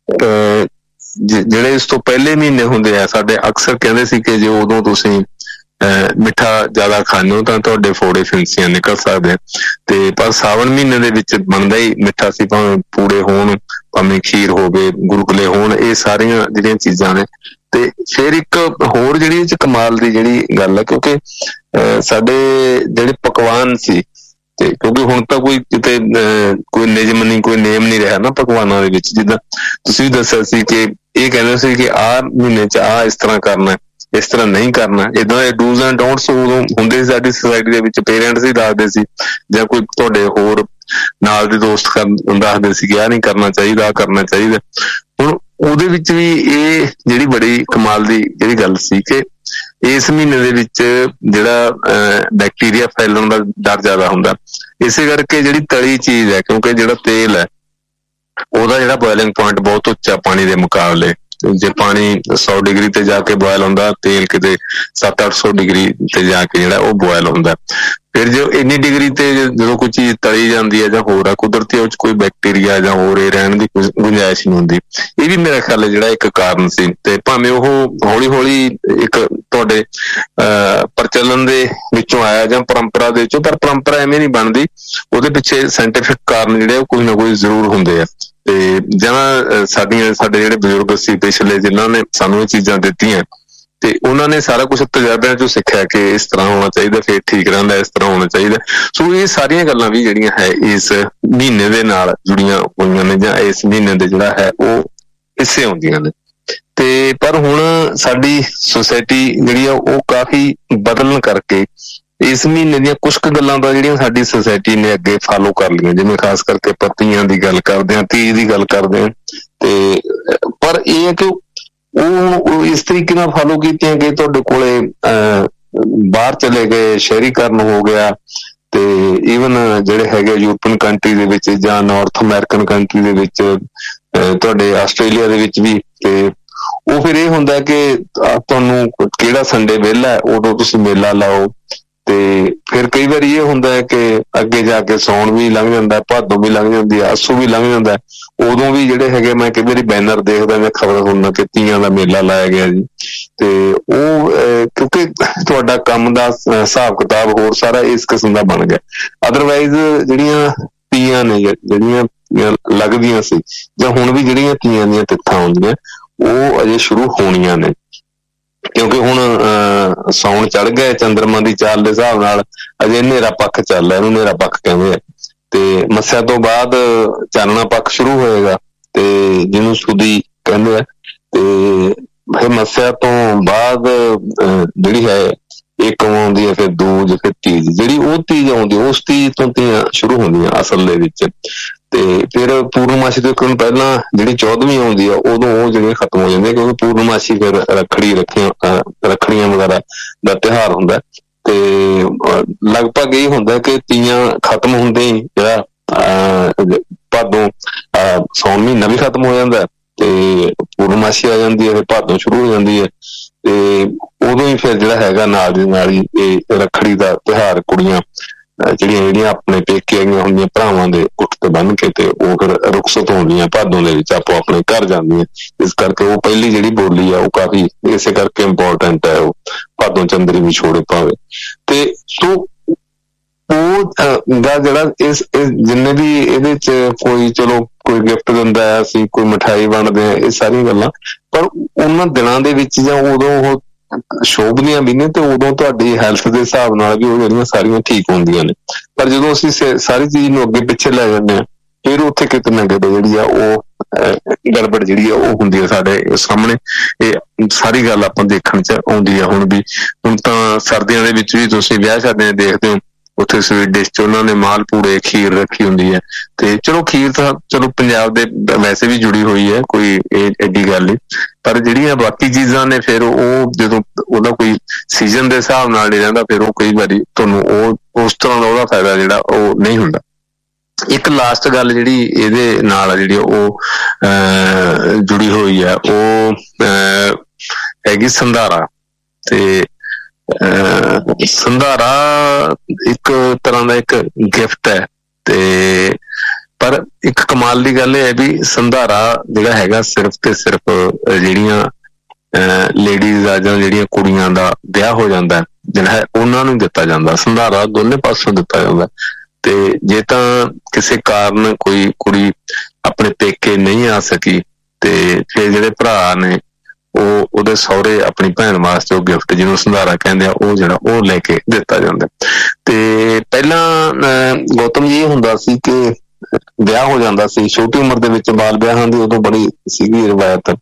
ਜਿਹੜੇ ਇਸ ਤੋਂ ਪਹਿਲੇ ਮਹੀਨੇ ਹੁੰਦੇ ਆ ਸਾਡੇ, ਅਕਸਰ ਕਹਿੰਦੇ ਸੀ ਕਿ ਜੇ ਉਦੋਂ ਤੁਸੀਂ ਮਿੱਠਾ ਜ਼ਿਆਦਾ ਖਾਂਦੇ ਹੋ ਤਾਂ ਤੁਹਾਡੇ ਫੋੜੇ ਫਿੰਸੀਆਂ ਨਿਕਲ ਸਕਦੇ। ਤੇ ਪਰ ਸਾਵਣ ਮਹੀਨੇ ਦੇ ਵਿੱਚ ਬਣਦਾ ਹੀ ਮਿੱਠਾ ਸੀ, ਭਾਵੇਂ ਪੂੜੇ ਹੋਣ, ਭਾਵੇਂ ਖੀਰ ਹੋਵੇ, ਗੁਲਗੁਲੇ ਹੋਣ, ਇਹ ਸਾਰੀਆਂ ਜਿਹੜੀਆਂ ਚੀਜ਼ਾਂ ਨੇ। ਤੇ ਫਿਰ ਇੱਕ ਹੋਰ ਜਿਹੜੀ ਇਹ 'ਚ ਕਮਾਲ ਦੀ ਜਿਹੜੀ ਗੱਲ ਹੈ, ਕਿਉਂਕਿ ਸਾਡੇ ਜਿਹੜੇ ਪਕਵਾਨ ਸੀ, ਤੇ ਕਿਉਂਕਿ ਹੁਣ ਤਾਂ ਕੋਈ ਕਿਤੇ ਕੋਈ ਨਿਯਮ ਨਹੀਂ, ਕੋਈ ਨੇਮ ਨਹੀਂ ਰਿਹਾ ਨਾ ਪਕਵਾਨਾਂ ਦੇ ਵਿੱਚ। ਜਿੱਦਾਂ ਤੁਸੀਂ ਵੀ ਦੱਸਿਆ ਸੀ ਕਿ ਇਹ ਕਹਿੰਦੇ ਸੀ ਕਿ ਆਹ ਮਹੀਨੇ 'ਚ ਆਹ ਇਸ ਤਰ੍ਹਾਂ ਕਰਨਾ, ਇਸ ਤਰ੍ਹਾਂ ਨਹੀਂ ਕਰਨਾ, ਏਦਾਂ ਦੇ ਡੂਜ਼ ਐਂਡ ਡੋਂਟਸ ਉਦੋਂ ਹੁੰਦੇ ਸੀ ਸਾਡੀ ਸੁਸਾਇਟੀ ਦੇ ਵਿੱਚ। ਪੇਰੈਂਟਸ ਹੀ ਦੱਸਦੇ ਸੀ ਜਾਂ ਕੋਈ ਤੁਹਾਡੇ ਹੋਰ ਨਾਲ ਦੇ ਦੋਸਤ ਦੱਸਦੇ ਸੀ ਕਿ ਆਹ ਨਹੀਂ ਕਰਨਾ ਚਾਹੀਦਾ, ਆਹ ਕਰਨਾ ਚਾਹੀਦਾ। ਹੁਣ ਉਹਦੇ ਵਿੱਚ ਵੀ ਇਹ ਜਿਹੜੀ ਬੜੀ ਕਮਾਲ ਦੀ ਜਿਹੜੀ ਗੱਲ ਸੀ ਕਿ ਇਸ ਮਹੀਨੇ ਦੇ ਵਿੱਚ ਜਿਹੜਾ ਬੈਕਟੀਰੀਆ ਫੈਲਣ ਦਾ ਡਰ ਜ਼ਿਆਦਾ ਹੁੰਦਾ। ਇਸੇ ਕਰਕੇ ਜਿਹੜੀ ਤਲੀ ਚੀਜ਼ ਹੈ, ਕਿਉਂਕਿ ਜਿਹੜਾ ਤੇਲ ਹੈ ਉਹਦਾ ਜਿਹੜਾ ਬੋਇਲਿੰਗ ਪੁਆਇੰਟ ਬਹੁਤ ਉੱਚਾ ਪਾਣੀ ਦੇ ਮੁਕਾਬਲੇ। ਜੇ ਪਾਣੀ 100 ਡਿਗਰੀ ਤੇ ਜਾ ਕੇ ਬੋਇਲ ਹੁੰਦਾ, ਤੇਲ ਕਿਤੇ 700-800 ਡਿਗਰੀ ਤੇ ਜਾ ਕੇ ਜਿਹੜਾ ਉਹ ਬੋਇਲ ਹੁੰਦਾ। ਫਿਰ ਜੋ ਇੰਨੀ ਡਿਗਰੀ ਤੇ ਜਦੋਂ ਕੋਈ ਚੀਜ਼ ਤਲੀ ਜਾਂਦੀ ਹੈ ਜਾਂ ਹੋਰ ਆ, ਕੁਦਰਤੀ ਉਹ 'ਚ ਕੋਈ ਬੈਕਟੀਰੀਆ ਜਾਂ ਹੋਰ ਇਹ ਰਹਿਣ ਦੀ ਗੁੰਜਾਇਸ਼ ਨਹੀਂ ਹੁੰਦੀ। ਇਹ ਵੀ ਮੇਰਾ ਖਿਆਲ ਹੈ ਜਿਹੜਾ ਇੱਕ ਕਾਰਨ ਸੀ। ਤੇ ਭਾਵੇਂ ਉਹ ਹੌਲੀ ਹੌਲੀ ਇੱਕ ਤੁਹਾਡੇ ਪ੍ਰਚਲਨ ਦੇ ਵਿੱਚੋਂ ਆਇਆ ਜਾਂ ਪਰੰਪਰਾ ਦੇ ਵਿੱਚੋਂ, ਪਰ ਪਰੰਪਰਾ ਐਵੇਂ ਨਹੀਂ ਬਣਦੀ, ਉਹਦੇ ਪਿੱਛੇ ਸਾਇੰਟੀਫਿਕ ਕਾਰਨ ਜਿਹੜੇ ਉਹ ਕੋਈ ਨਾ ਕੋਈ ਜ਼ਰੂਰ ਹੁੰਦੇ ਆ। ਤੇ ਜਾਂ ਸਾਡੇ ਜਿਹੜੇ ਬਜ਼ੁਰਗ ਸੀ ਪਿਛਲੇ, ਜਿਨ੍ਹਾਂ ਨੇ ਸਾਨੂੰ ਇਹ ਚੀਜ਼ਾਂ ਦਿੱਤੀਆਂ, ਤੇ ਉਹਨਾਂ ਨੇ ਸਾਰਾ ਕੁਛ ਤਜਰਬਿਆਂ ਚੋਂ ਸਿੱਖਿਆ ਕਿ ਇਸ ਤਰ੍ਹਾਂ ਹੋਣਾ ਚਾਹੀਦਾ, ਫਿਰ ਠੀਕ ਰਹਿੰਦਾ, ਇਸ ਤਰ੍ਹਾਂ ਹੋਣਾ ਚਾਹੀਦਾ। ਸੋ ਇਹ ਸਾਰੀਆਂ ਗੱਲਾਂ ਵੀ ਜਿਹੜੀਆਂ ਹੈ ਇਸ ਮਹੀਨੇ ਦੇ ਨਾਲ ਜੁੜੀਆਂ ਹੋਈਆਂ ਨੇ, ਜਾਂ ਇਸ ਮਹੀਨੇ ਦੇ ਜਿਹੜਾ ਹੈ ਉਹ ਹਿੱਸੇ ਹੁੰਦੀਆਂ ਨੇ। ਤੇ ਪਰ ਹੁਣ ਸਾਡੀ ਸੁਸਾਇਟੀ ਜਿਹੜੀ ਆ ਉਹ ਕਾਫੀ ਬਦਲਣ ਕਰਕੇ ਇਸ ਮਹੀਨੇ ਦੀਆਂ ਕੁਛ ਕੁ ਗੱਲਾਂ ਤਾਂ ਜਿਹੜੀਆਂ ਸਾਡੀ ਸੁਸਾਇਟੀ ਨੇ ਅੱਗੇ ਫਾਲੋ ਕਰ ਲਈਆਂ, ਜਿਵੇਂ ਖਾਸ ਕਰਕੇ ਪੱਤੀਆਂ ਦੀ ਗੱਲ ਕਰਦੇ ਹਾਂ, ਤੀਜ ਦੀ ਗੱਲ ਕਰਦੇ ਹਾਂ। ਤੇ ਪਰ ਇਹ ਹੈ ਕਿ ਉਹ ਇਸ ਤਰੀਕੇ ਨਾਲ ਫਾਲੋ ਕੀਤੀਆਂ ਕਿ ਤੁਹਾਡੇ ਕੋਲੇ ਬਾਹਰ ਚਲੇ ਗਏ, ਸ਼ਹਿਰੀਕਰਨ ਹੋ ਗਿਆ, ਤੇ ਈਵਨ ਜਿਹੜੇ ਹੈਗੇ ਯੂਰਪੀਅਨ ਕੰਟਰੀ ਦੇ ਵਿੱਚ ਜਾਂ ਨਾਰਥ ਅਮਰੀਕਨ ਕੰਟਰੀ ਦੇ ਵਿੱਚ, ਤੁਹਾਡੇ ਆਸਟ੍ਰੇਲੀਆ ਦੇ ਵਿੱਚ ਵੀ। ਤੇ ਉਹ ਫਿਰ ਇਹ ਹੁੰਦਾ ਕਿ ਤੁਹਾਨੂੰ ਕਿਹੜਾ ਸੰਡੇ ਵਿਹਲਾ ਉਦੋਂ ਤੁਸੀਂ ਮੇਲਾ ਲਾਓ। ਤੇ ਫਿਰ ਕਈ ਵਾਰੀ ਇਹ ਹੁੰਦਾ ਹੈ ਕਿ ਅੱਗੇ ਜਾ ਕੇ ਸਾਉਣ ਵੀ ਲੰਘ ਜਾਂਦਾ, ਭਾਦੋਂ ਵੀ ਲੰਘ ਜਾਂਦੀ ਹੈ, ਅੱਸੂ ਵੀ ਲੰਘ ਜਾਂਦਾ। ਉਦੋਂ ਵੀ ਜਿਹੜੇ ਹੈਗੇ, ਮੈਂ ਕਈ ਵਾਰੀ ਬੈਨਰ ਦੇਖਦਾ ਜਾਂ ਖਬਰ ਸੁਣਦਾ ਕਿ ਤੀਆਂ ਦਾ ਮੇਲਾ ਲਾਇਆ ਗਿਆ ਜੀ। ਤੇ ਉਹ ਕਿਉਂਕਿ ਤੁਹਾਡਾ ਕੰਮ ਦਾ ਹਿਸਾਬ ਕਿਤਾਬ ਹੋਰ ਸਾਰਾ ਇਸ ਕਿਸਮ ਦਾ ਬਣ ਗਿਆ। ਅਦਰਵਾਈਜ਼ ਜਿਹੜੀਆਂ ਤੀਆਂ ਨੇ ਜਿਹੜੀਆਂ ਲੱਗਦੀਆਂ ਸੀ, ਜਾਂ ਹੁਣ ਵੀ ਜਿਹੜੀਆਂ ਤੀਆਂ ਦੀਆਂ ਤਿੱਥਾਂ ਹੁੰਦੀਆਂ, ਉਹ ਅਜੇ ਸ਼ੁਰੂ ਹੋਣੀਆਂ ਨੇ। ਕਿਉਂਕਿ ਹੁਣ ਸਾਉਣ ਚੜ ਗਿਆ, ਚੰਦਰਮਾ ਦੀ ਚਾਲ ਦੇ ਹਿਸਾਬ ਨਾਲ ਅਜੇ ਹਨੇਰਾ ਪੱਖ ਚੱਲ ਰਿਹਾ, ਇਹਨੂੰ ਹਨੇਰਾ ਪੱਖ ਕਹਿੰਦੇ ਆ। ਤੇ ਮੱਸਿਆ ਤੋਂ ਬਾਅਦ ਚਾਨਣਾ ਪੱਖ ਸ਼ੁਰੂ ਹੋਏਗਾ, ਤੇ ਜਿਹਨੂੰ ਸੁਦੀ ਕਹਿੰਦੇ ਆ। ਤੇ ਫਿਰ ਮੱਸਿਆ ਤੋਂ ਬਾਅਦ ਜਿਹੜੀ ਹੈ ਇੱਕ ਆਉਂਦੀ ਹੈ, ਫਿਰ ਦੂਜ, ਫਿਰ ਤੀਜ। ਜਿਹੜੀ ਉਹ ਤੀਜ ਆਉਂਦੀ, ਉਸ ਤੀਜ ਤੋਂ ਤੀਆਂ ਸ਼ੁਰੂ ਹੁੰਦੀਆਂ ਅਸਲ ਦੇ ਵਿੱਚ। ਤੇ ਫਿਰ ਪੂਰਨਮਾਸ਼ੀ ਤੋਂ ਇੱਕ ਦਿਨ ਪਹਿਲਾਂ ਜਿਹੜੀ 14ਵੀਂ ਆਉਂਦੀ ਆ, ਉਦੋਂ ਉਹ ਜਿਹੜੀਆਂ ਖਤਮ ਹੋ ਜਾਂਦੀਆਂ, ਕਿਉਂਕਿ ਪੂਰਨਮਾਸ਼ੀ ਫਿਰ ਰੱਖੜੀਆਂ ਵਗੈਰਾ ਦਾ ਤਿਉਹਾਰ ਹੁੰਦਾ। ਤੇ ਲਗਭਗ ਇਹ ਹੁੰਦਾ ਕਿ ਤੀਆਂ ਖਤਮ ਹੁੰਦੇ ਹੀ ਜਿਹੜਾ ਭਾਦੋਂ ਸਾਉਣ ਮਹੀਨਾ ਵੀ ਖਤਮ ਹੋ ਜਾਂਦਾ, ਤੇ ਪੂਰਨਮਾਸ਼ੀ ਆ ਜਾਂਦੀ ਹੈ, ਫਿਰ ਭਾਦੋਂ ਸ਼ੁਰੂ ਹੋ ਜਾਂਦੀ ਹੈ। ਤੇ ਉਦੋਂ ਹੀ ਫਿਰ ਜਿਹੜਾ ਹੈਗਾ ਨਾਲ ਦੀ ਨਾਲ ਹੀ ਇਹ ਰੱਖੜੀ ਦਾ ਤਿਉਹਾਰ, ਕੁੜੀਆਂ ਜਿਹੜੀਆਂ ਆਪਣੇ ਪੇਕੇ ਆਈਆਂ ਹੁੰਦੀਆਂ ਭਰਾਵਾਂ ਦੇ ਗੁੱਟ ਤੇ ਬੰਨ ਕੇ, ਤੇ ਉਹ ਫਿਰ ਰੁਖਸਤ ਹੁੰਦੀਆਂ ਭਾਦੋਂ ਦੇ ਵਿੱਚ, ਆਪੋ ਆਪਣੇ ਘਰ ਜਾਂਦੀਆਂ। ਇਸ ਕਰਕੇ ਉਹ ਪਹਿਲੀ ਜਿਹੜੀ ਬੋਲੀ ਆ ਉਹ ਕਾਫੀ ਇਸੇ ਕਰਕੇ ਇੰਪੋਰਟੈਂਟ ਹੈ, ਉਹ ਭਾਦੋਂ ਚੰਦਰੀ ਵਿਛੋੜੇ ਪਾਵੇ। ਤੇ ਸੋ ਉਹ ਦਾ ਜਿਹੜਾ ਇਸ ਜਿੰਨੇ ਵੀ ਇਹਦੇ ਚ ਕੋਈ ਚਲੋ ਕੋਈ ਗਿਫਟ ਦਿੰਦਾ ਹੈ, ਅਸੀਂ ਕੋਈ ਮਿਠਾਈ ਵੰਡਦੇ ਹਾਂ, ਇਹ ਸਾਰੀਆਂ ਗੱਲਾਂ, ਪਰ ਉਹਨਾਂ ਦਿਨਾਂ ਦੇ ਵਿੱਚ ਜਾਂ ਉਦੋਂ ਉਹ ਸ਼ੋਭਦੀਆਂ ਵੀ ਨੇ, ਤੇ ਉਦੋਂ ਤੁਹਾਡੀ ਹੈਲਥ ਦੇ ਹਿਸਾਬ ਨਾਲ ਵੀ ਉਹ ਜਿਹੜੀਆਂ ਸਾਰੀਆਂ ਠੀਕ ਹੁੰਦੀਆਂ ਨੇ। ਪਰ ਜਦੋਂ ਅਸੀਂ ਸਾਰੀ ਚੀਜ਼ ਨੂੰ ਅੱਗੇ ਪਿੱਛੇ ਲੈ ਜਾਂਦੇ ਹਾਂ, ਫਿਰ ਉੱਥੇ ਕਿਤੇ ਨਾ ਕਿਤੇ ਜਿਹੜੀ ਆ ਉਹ ਗੜਬੜ ਜਿਹੜੀ ਆ ਉਹ ਹੁੰਦੀ ਹੈ ਸਾਡੇ ਸਾਹਮਣੇ। ਇਹ ਸਾਰੀ ਗੱਲ ਆਪਾਂ ਦੇਖਣ ਚ ਆਉਂਦੀ ਆ ਹੁਣ ਵੀ। ਹੁਣ ਤਾਂ ਸਰਦੀਆਂ ਦੇ ਵਿੱਚ ਵੀ ਤੁਸੀਂ ਵਿਆਹ ਸ਼ਾਦੀਆਂ ਦੇਖਦੇ ਹੋ ਉੱਥੇ ਸਵੀਟ ਡਿਸ਼ 'ਚ ਉਹਨਾਂ ਨੇ ਮਾਲ ਪੂੜੇ ਖੀਰ ਰੱਖੀ ਹੁੰਦੀ ਹੈ। ਤੇ ਚਲੋ ਖੀਰ ਤਾਂ ਚਲੋ ਪੰਜਾਬ ਦੇ ਵੈਸੇ ਵੀ ਜੁੜੀ ਹੋਈ ਹੈ, ਕੋਈ ਇਹ ਐਡੀ ਗੱਲ ਨਹੀਂ, ਪਰ ਜਿਹੜੀਆਂ ਬਾਕੀ ਚੀਜ਼ਾਂ ਨੇ ਫਿਰ ਉਹ ਜਦੋਂ ਉਹਦਾ ਕੋਈ ਸੀਜ਼ਨ ਦੇ ਹਿਸਾਬ ਨਾਲ ਨਹੀਂ ਰਹਿੰਦਾ, ਫਿਰ ਉਹ ਕਈ ਵਾਰੀ ਤੁਹਾਨੂੰ ਉਹ ਉਸ ਤਰ੍ਹਾਂ ਦਾ ਉਹਦਾ ਫਾਇਦਾ ਜਿਹੜਾ ਉਹ ਨਹੀਂ ਹੁੰਦਾ। ਇੱਕ ਲਾਸਟ ਗੱਲ ਜਿਹੜੀ ਇਹਦੇ ਨਾਲ ਆ ਜਿਹੜੀ ਉਹ ਜੁੜੀ ਹੋਈ ਹੈ ਉਹ ਹੈਗੀ ਸੰਧਾਰਾ। ਤੇ ਸੰਧਾਰਾ ਇੱਕ ਤਰ੍ਹਾਂ ਦਾ ਇੱਕ ਗਿਫਟ ਹੈ, ਤੇ ਪਰ ਇੱਕ ਕਮਾਲ ਦੀ ਗੱਲ ਇਹ ਹੈ ਵੀ ਸੰਧਾਰਾ ਜਿਹੜਾ ਹੈਗਾ ਸਿਰਫ ਤੇ ਸਿਰਫ ਜਿਹੜੀਆਂ ਲੇਡੀਜ਼ ਆ ਜਾਂ ਜਿਹੜੀਆਂ ਕੁੜੀਆਂ ਦਾ ਵਿਆਹ ਹੋ ਜਾਂਦਾ ਜਿਹੜਾ ਹੈ ਉਹਨਾਂ ਨੂੰ ਦਿੱਤਾ ਜਾਂਦਾ। ਸੰਧਾਰਾ ਦੋਨੇ ਪਾਸੋਂ ਦਿੱਤਾ ਜਾਂਦਾ। ਤੇ ਜੇ ਤਾਂ ਕਿਸੇ ਕਾਰਨ ਕੋਈ ਕੁੜੀ ਆਪਣੇ ਪੇਕੇ ਨਹੀਂ ਆ ਸਕੀ ਤੇ ਫਿਰ ਜਿਹੜੇ ਭਰਾ ਨੇ ਉਹ ਉਹਦੇ ਸਹੁਰੇ ਆਪਣੀ ਭੈਣ ਵਾਸਤੇ ਉਹ ਗਿਫਟ ਜਿਹਨੂੰ ਸੰਧਾਰਾ ਕਹਿੰਦੇ ਆ ਉਹ ਜਿਹੜਾ ਉਹ ਲੈ ਕੇ ਦਿੱਤਾ ਜਾਂਦਾ। ਤੇ ਪਹਿਲਾਂ ਗੌਤਮ ਜੀ ਇਹ ਹੁੰਦਾ ਸੀ ਕਿ ਵਿਆਹ ਹੋ ਜਾਂਦਾ ਸੀ ਛੋਟੀ ਉਮਰ ਦੇ ਵਿੱਚ, ਬਾਲ ਵਿਆਹਾਂ ਦੀ ਉਦੋਂ ਬੜੀ ਸੀਗੀ ਰਿਵਾਇਤ,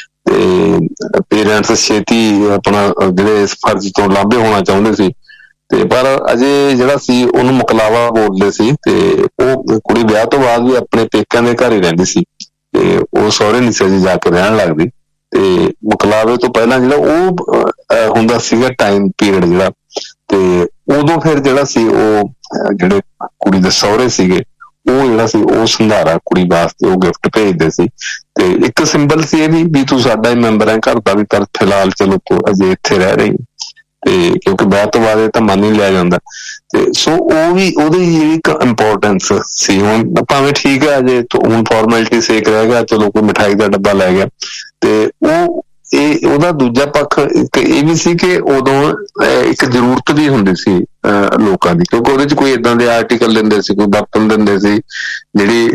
ਤੇ ਪੇਰੈਂਟਸ ਛੇਤੀ ਆਪਣਾ ਜਿਹੜੇ ਇਸ ਫਰਜ਼ ਤੋਂ ਲਾਂਭੇ ਹੋਣਾ ਚਾਹੁੰਦੇ ਸੀ, ਤੇ ਪਰ ਅਜੇ ਜਿਹੜਾ ਸੀ ਉਹਨੂੰ ਮੁਕਲਾਵਾ ਬੋਲਦੇ ਸੀ। ਤੇ ਉਹ ਕੁੜੀ ਵਿਆਹ ਤੋਂ ਬਾਅਦ ਵੀ ਆਪਣੇ ਪੇਕਿਆਂ ਦੇ ਘਰ ਹੀ ਰਹਿੰਦੀ ਸੀ, ਤੇ ਉਹ ਸਹੁਰੇ ਨਹੀਂ ਸੀ ਜਾ ਕੇ ਰਹਿਣ ਲੱਗਦੀ। ਤੇ ਮੁਕਲਾਵੇ ਤੋਂ ਪਹਿਲਾਂ ਜਿਹੜਾ ਉਹ ਹੁੰਦਾ ਸੀਗਾ ਟਾਈਮ ਪੀਰੀਅਡ ਜਿਹੜਾ, ਤੇ ਉਦੋਂ ਫਿਰ ਜਿਹੜਾ ਸੀ ਉਹ ਜਿਹੜੇ ਕੁੜੀ ਦੇ ਸਹੁਰੇ ਸੀਗੇ ਉਹ ਜਿਹੜਾ ਸੀ ਉਹ ਸੰਧਾਰਾ ਕੁੜੀ ਵਾਸਤੇ ਉਹ ਗਿਫਟ ਭੇਜਦੇ ਸੀ। ਤੇ ਇੱਕ ਸਿੰਬਲ ਸੀ ਇਹ ਵੀ ਤੂੰ ਸਾਡਾ ਹੀ ਮੈਂਬਰ ਹੈ ਘਰ ਦਾ, ਵੀ ਪਰ ਫਿਲਹਾਲ ਚਲੋ ਤੂੰ ਅਜੇ ਇੱਥੇ ਰਹਿ ਰਹੀ, ਤੇ ਕਿਉਂਕਿ ਵਿਆਹ ਤੋਂ ਬਾਅਦ ਇਹ ਤਾਂ ਮੰਨ ਹੀ ਲਿਆ ਜਾਂਦਾ। ਤੇ ਸੋ ਉਹ ਵੀ ਉਹਦੀ ਜਿਹੜੀ ਇੱਕ ਇੰਪੋਰਟੈਂਸ ਸੀ। ਹੁਣ ਭਾਵੇਂ ਠੀਕ ਹੈ ਅਜੇ ਹੁਣ ਫਾਰਮੈਲਿਟੀ ਸੇਕ ਰਹਿ ਗਿਆ, ਚਲੋ ਕੋਈ ਮਿਠਾਈ ਦਾ ਡੱਬਾ ਲੈ ਗਿਆ, ਤੇ ਉਹਦਾ ਦੂਜਾ ਪੱਖ ਇੱਕ ਇਹ ਵੀ ਸੀ ਕਿ ਉਦੋਂ ਇੱਕ ਜ਼ਰੂਰਤ ਵੀ ਹੁੰਦੀ ਸੀ ਲੋਕਾਂ ਦੀ, ਕਿਉਂਕਿ ਉਹਦੇ 'ਚ ਕੋਈ ਏਦਾਂ ਦੇ ਆਰਟੀਕਲ ਦਿੰਦੇ ਸੀ, ਕੋਈ ਬਰਤਨ ਦਿੰਦੇ ਸੀ ਜਿਹੜੀ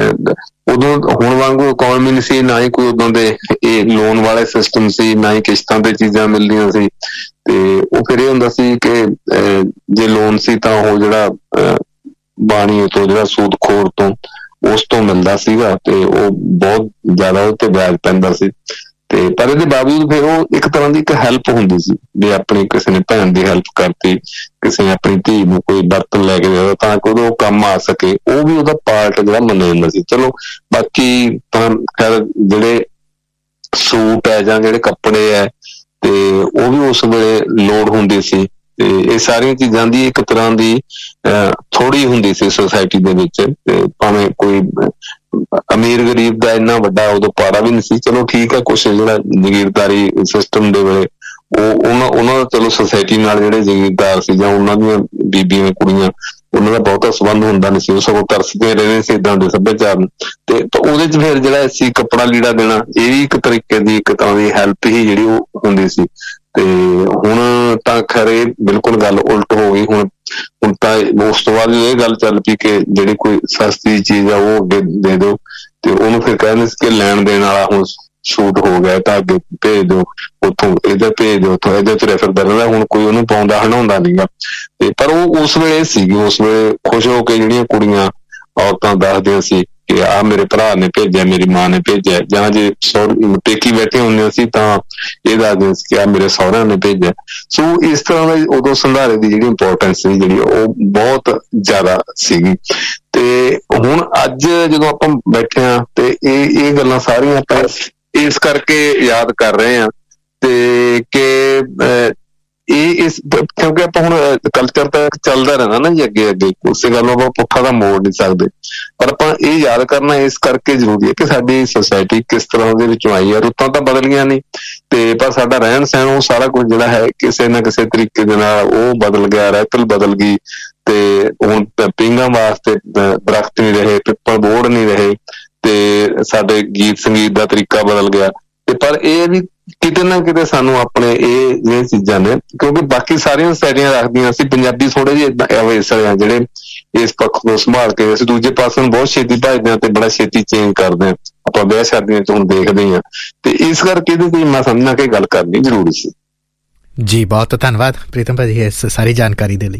ਉਦੋਂ ਹੁਣ ਵਾਂਗੂ ਇਕੋਨਮੀ ਨਹੀਂ ਸੀ, ਨਾ ਹੀ ਕੋਈ ਉਦੋਂ ਦੇ ਇਹ ਲੋਨ ਵਾਲੇ ਸਿਸਟਮ ਸੀ, ਨਾ ਹੀ ਕਿਸ਼ਤਾਂ ਤੇ ਚੀਜ਼ਾਂ ਮਿਲਦੀਆਂ ਸੀ। ਤੇ ਉਹ ਫਿਰ ਇਹ ਹੁੰਦਾ ਸੀ ਕਿ ਜੇ ਲੋਨ ਸੀ ਤਾਂ ਉਹ ਜਿਹੜਾ ਬਾਣੀ ਤੋਂ ਜਿਹੜਾ ਸੂਦਖੋਰ ਤੋਂ ਉਸ ਤੋਂ ਮਿਲਦਾ ਸੀਗਾ, ਤੇ ਉਹ ਬਹੁਤ ਜ਼ਿਆਦਾ ਉਹ ਤੇ ਵਿਆਜ ਪੈਂਦਾ ਸੀ। ਤੇ ਪਰ ਇਹਦੇ ਬਾਵਜੂਦ ਫਿਰ ਉਹ ਇੱਕ ਤਰ੍ਹਾਂ ਦੀ ਇੱਕ ਹੈਲਪ ਹੁੰਦੀ ਸੀ, ਵੀ ਆਪਣੀ ਕਿਸੇ ਨੇ ਭੈਣ ਦੀ ਹੈਲਪ ਕਰਤੀ, ਕਿਸੇ ਨੇ ਆਪਣੀ ਧੀ ਨੂੰ ਕੋਈ ਬਰਤਨ ਲੈ ਕੇ ਦੇਣਾ ਤਾਂ ਕਿ ਉਹ ਕੰਮ ਆ ਸਕੇ, ਉਹ ਵੀ ਉਹਦਾ ਪਾਰਟ ਜਿਹੜਾ ਮੰਨਿਆ ਜਾਂਦਾ ਸੀ। ਚਲੋ ਬਾਕੀ ਤਾਂ ਖੈਰ ਜਿਹੜੇ ਸੂਟ ਹੈ ਜਾਂ ਜਿਹੜੇ ਕੱਪੜੇ ਹੈ ਤੇ ਉਹ ਵੀ ਉਸ ਵੇਲੇ ਲੋੜ ਹੁੰਦੀ ਸੀ, ਤੇ ਇਹ ਸਾਰੀਆਂ ਚੀਜ਼ਾਂ ਦੀ ਇੱਕ ਤਰ੍ਹਾਂ ਦੀ ਥੋੜ੍ਹੀ ਹੁੰਦੀ ਸੀ ਸੁਸਾਇਟੀ ਦੇ ਵਿੱਚ। ਤੇ ਭਾਵੇਂ ਕੋਈ ਅਮੀਰ ਗਰੀਬ ਦਾ ਇੰਨਾ ਵੱਡਾ ਉਦੋਂ ਪਾੜਾ ਵੀ ਨਹੀਂ ਸੀ, ਚਲੋ ਠੀਕ ਹੈ ਕੁਛ ਜਿਹੜਾ ਜਗੀਰਦਾਰੀ ਸਿਸਟਮ ਦੇ ਵੇਲੇ ਉਹਨਾਂ ਦਾ ਚਲੋ ਸੁਸਾਇਟੀ ਨਾਲ ਜਿਹੜੇ ਜਗੀਰਦਾਰ ਸੀ ਜਾਂ ਉਹਨਾਂ ਦੀਆਂ ਬੀਬੀਆਂ ਕੁੜੀਆਂ ਉਹਨਾਂ ਦਾ ਬਹੁਤਾ ਸੰਬੰਧ ਹੁੰਦਾ ਨਹੀਂ ਸੀ, ਉਹ ਸਗੋਂ ਤਰਸਦੇ ਰਹਿੰਦੇ ਸੀ ਏਦਾਂ ਦੇ ਸੱਭਿਆਚਾਰ ਨੂੰ। ਤੇ ਉਹਦੇ 'ਚ ਫਿਰ ਜਿਹੜਾ ਸੀ ਕੱਪੜਾ ਲੀੜਾ ਦੇਣਾ ਇਹ ਵੀ ਇੱਕ ਤਰੀਕੇ ਦੀ ਇੱਕ ਤਰ੍ਹਾਂ ਦੀ ਹੈਲਪ ਹੀ ਜਿਹੜੀ ਉਹ ਹੁੰਦੀ ਸੀ। ਤੇ ਹੁਣ ਤਾਂ ਖੈਰ ਇਹ ਬਿਲਕੁਲ ਗੱਲ ਉਲਟ ਹੋ ਗਈ। ਹੁਣ ਤਾਂ ਉਸ ਤੋਂ ਬਾਅਦ ਇਹ ਗੱਲ ਚੱਲ ਪਈ ਕਿ ਜਿਹੜੀ ਕੋਈ ਸਸਤੀ ਚੀਜ਼ ਆ ਉਹ ਅੱਗੇ ਦੇ ਦਿਓ, ਤੇ ਉਹਨੂੰ ਫਿਰ ਕਹਿੰਦੇ ਸੀ ਕਿ ਲੈਣ ਦੇਣ ਵਾਲਾ ਹੁਣ ਸੂਟ ਹੋ ਗਿਆ ਤਾਂ ਅੱਗੇ ਭੇਜ ਦਿਓ, ਉੱਥੋਂ ਇੱਧਰ ਭੇਜ ਦਿਓ, ਉੱਥੋਂ ਇੱਧਰ ਤੁਰਿਆ ਫਿਰਦਾ ਰਹਿੰਦਾ, ਹੁਣ ਕੋਈ ਉਹਨੂੰ ਪਾਉਂਦਾ ਹੰਡਾਉਂਦਾ ਨੀਗਾ। ਤੇ ਪਰ ਉਹ ਉਸ ਵੇਲੇ ਸੀਗੀ, ਉਸ ਵੇਲੇ ਖੁਸ਼ ਹੋ ਕੇ ਜਿਹੜੀਆਂ ਕੁੜੀਆਂ ਔਰਤਾਂ ਦੱਸਦੀਆਂ ਸੀ ਕਿ ਆਹ ਮੇਰੇ ਭਰਾ ਨੇ ਭੇਜਿਆ, ਮੇਰੀ ਮਾਂ ਨੇ ਭੇਜਿਆ, ਜਾਂ ਜੇ ਪੇਕੀ ਬੈਠੇ ਹੁੰਦੀਆਂ ਸੀ ਤਾਂ ਇਹ ਦੱਸਦੇ ਸੀ ਕਿ ਆਹ ਮੇਰੇ ਸਹੁਰਿਆਂ ਨੇ ਭੇਜਿਆ। ਸੋ ਇਸ ਤਰ੍ਹਾਂ ਦਾ ਉਦੋਂ ਸੰਧਾਰੇ ਦੀ ਜਿਹੜੀ ਇੰਪੋਰਟੈਂਸ ਸੀ ਜਿਹੜੀ ਉਹ ਬਹੁਤ ਜ਼ਿਆਦਾ ਸੀਗੀ। ਤੇ ਹੁਣ ਅੱਜ ਜਦੋਂ ਆਪਾਂ ਬੈਠੇ ਹਾਂ ਤੇ ਇਹ ਗੱਲਾਂ ਸਾਰੀਆਂ ਆਪਾਂ ਇਸ ਕਰਕੇ ਯਾਦ ਕਰ ਰਹੇ ਹਾਂ ਤੇ ਕਿ ਕਿਉਂਕਿ ਆਪਾਂ ਹੁਣ ਕਲਚਰ ਤਾਂ ਚੱਲਦਾ ਰਹਿੰਦਾ ਨਾ ਜੀ ਅੱਗੇ ਅੱਗੇ, ਉਸੇ ਗੱਲ ਨੂੰ ਆਪਾਂ ਪੁੱਠਾ ਤਾਂ ਮੋੜ ਨਹੀਂ ਸਕਦੇ, ਪਰ ਆਪਾਂ ਇਹ ਯਾਦ ਕਰਨਾ ਇਸ ਕਰਕੇ ਜ਼ਰੂਰੀ ਹੈ ਕਿ ਸਾਡੀ ਸੁਸਾਇਟੀ ਕਿਸ ਤਰ੍ਹਾਂ ਦੇ ਵਿੱਚੋਂ ਆਈ ਹੈ। ਰੁੱਤਾਂ ਤਾਂ ਬਦਲ ਗਈਆਂ ਨਹੀਂ, ਤੇ ਪਰ ਸਾਡਾ ਰਹਿਣ ਸਹਿਣ ਉਹ ਸਾਰਾ ਕੁਝ ਜਿਹੜਾ ਹੈ ਕਿਸੇ ਨਾ ਕਿਸੇ ਤਰੀਕੇ ਦੇ ਨਾਲ ਉਹ ਬਦਲ ਗਿਆ, ਰਹਿਤਲ ਬਦਲ ਗਈ। ਤੇ ਹੁਣ ਪੀਂਘਾਂ ਵਾਸਤੇ ਦਰਖਤ ਨਹੀਂ ਰਹੇ, ਪਿੱਪਲ ਬੋੜ ਨਹੀਂ ਰਹੇ, ਤੇ ਸਾਡੇ ਗੀਤ ਸੰਗੀਤ ਦਾ ਤਰੀਕਾ ਬਦਲ ਗਿਆ। ਤੇ ਪਰ ਇਹ ਵੀ ਕਿਤੇ ਨਾ ਕਿਤੇ ਸਾਨੂੰ ਆਪਣੇ ਇਹ ਜਿਹੜੀਆਂ ਚੀਜ਼ਾਂ ਨੇ, ਕਿਉਂਕਿ ਬਾਕੀ ਸਾਰੀਆਂ ਸੁਸਾਇਟੀਆਂ ਰੱਖਦੀਆਂ ਸੀ, ਪੰਜਾਬੀ ਥੋੜੇ ਜਿਹੇ ਏਦਾਂ ਅਵੇਸਰ ਆ ਜਿਹੜੇ ਇਸ ਪੱਖ ਨੂੰ ਸੰਭਾਲ ਕੇ ਅਸੀਂ ਦੂਜੇ ਪਾਸੇ ਨੂੰ ਬਹੁਤ ਛੇਤੀ ਭੱਜਦੇ ਹਾਂ ਤੇ ਬੜਾ ਛੇਤੀ ਚੇਂਜ ਕਰਦੇ ਹਾਂ। ਆਪਾਂ ਵਿਆਹ ਸ਼ਾਦੀਆਂ 'ਚ ਹੁਣ ਦੇਖਦੇ ਹਾਂ, ਤੇ ਇਸ ਕਰਕੇ ਇਹਦੇ ਤੇ ਮੈਂ ਸਮਝਣਾ ਕਿ ਗੱਲ ਕਰਨੀ ਜ਼ਰੂਰੀ ਸੀ। ਜੀ ਬਹੁਤ ਧੰਨਵਾਦ ਪ੍ਰੀਤਮ ਭਾਜੀ ਇਸ ਸਾਰੀ ਜਾਣਕਾਰੀ ਦੇ ਲਈ।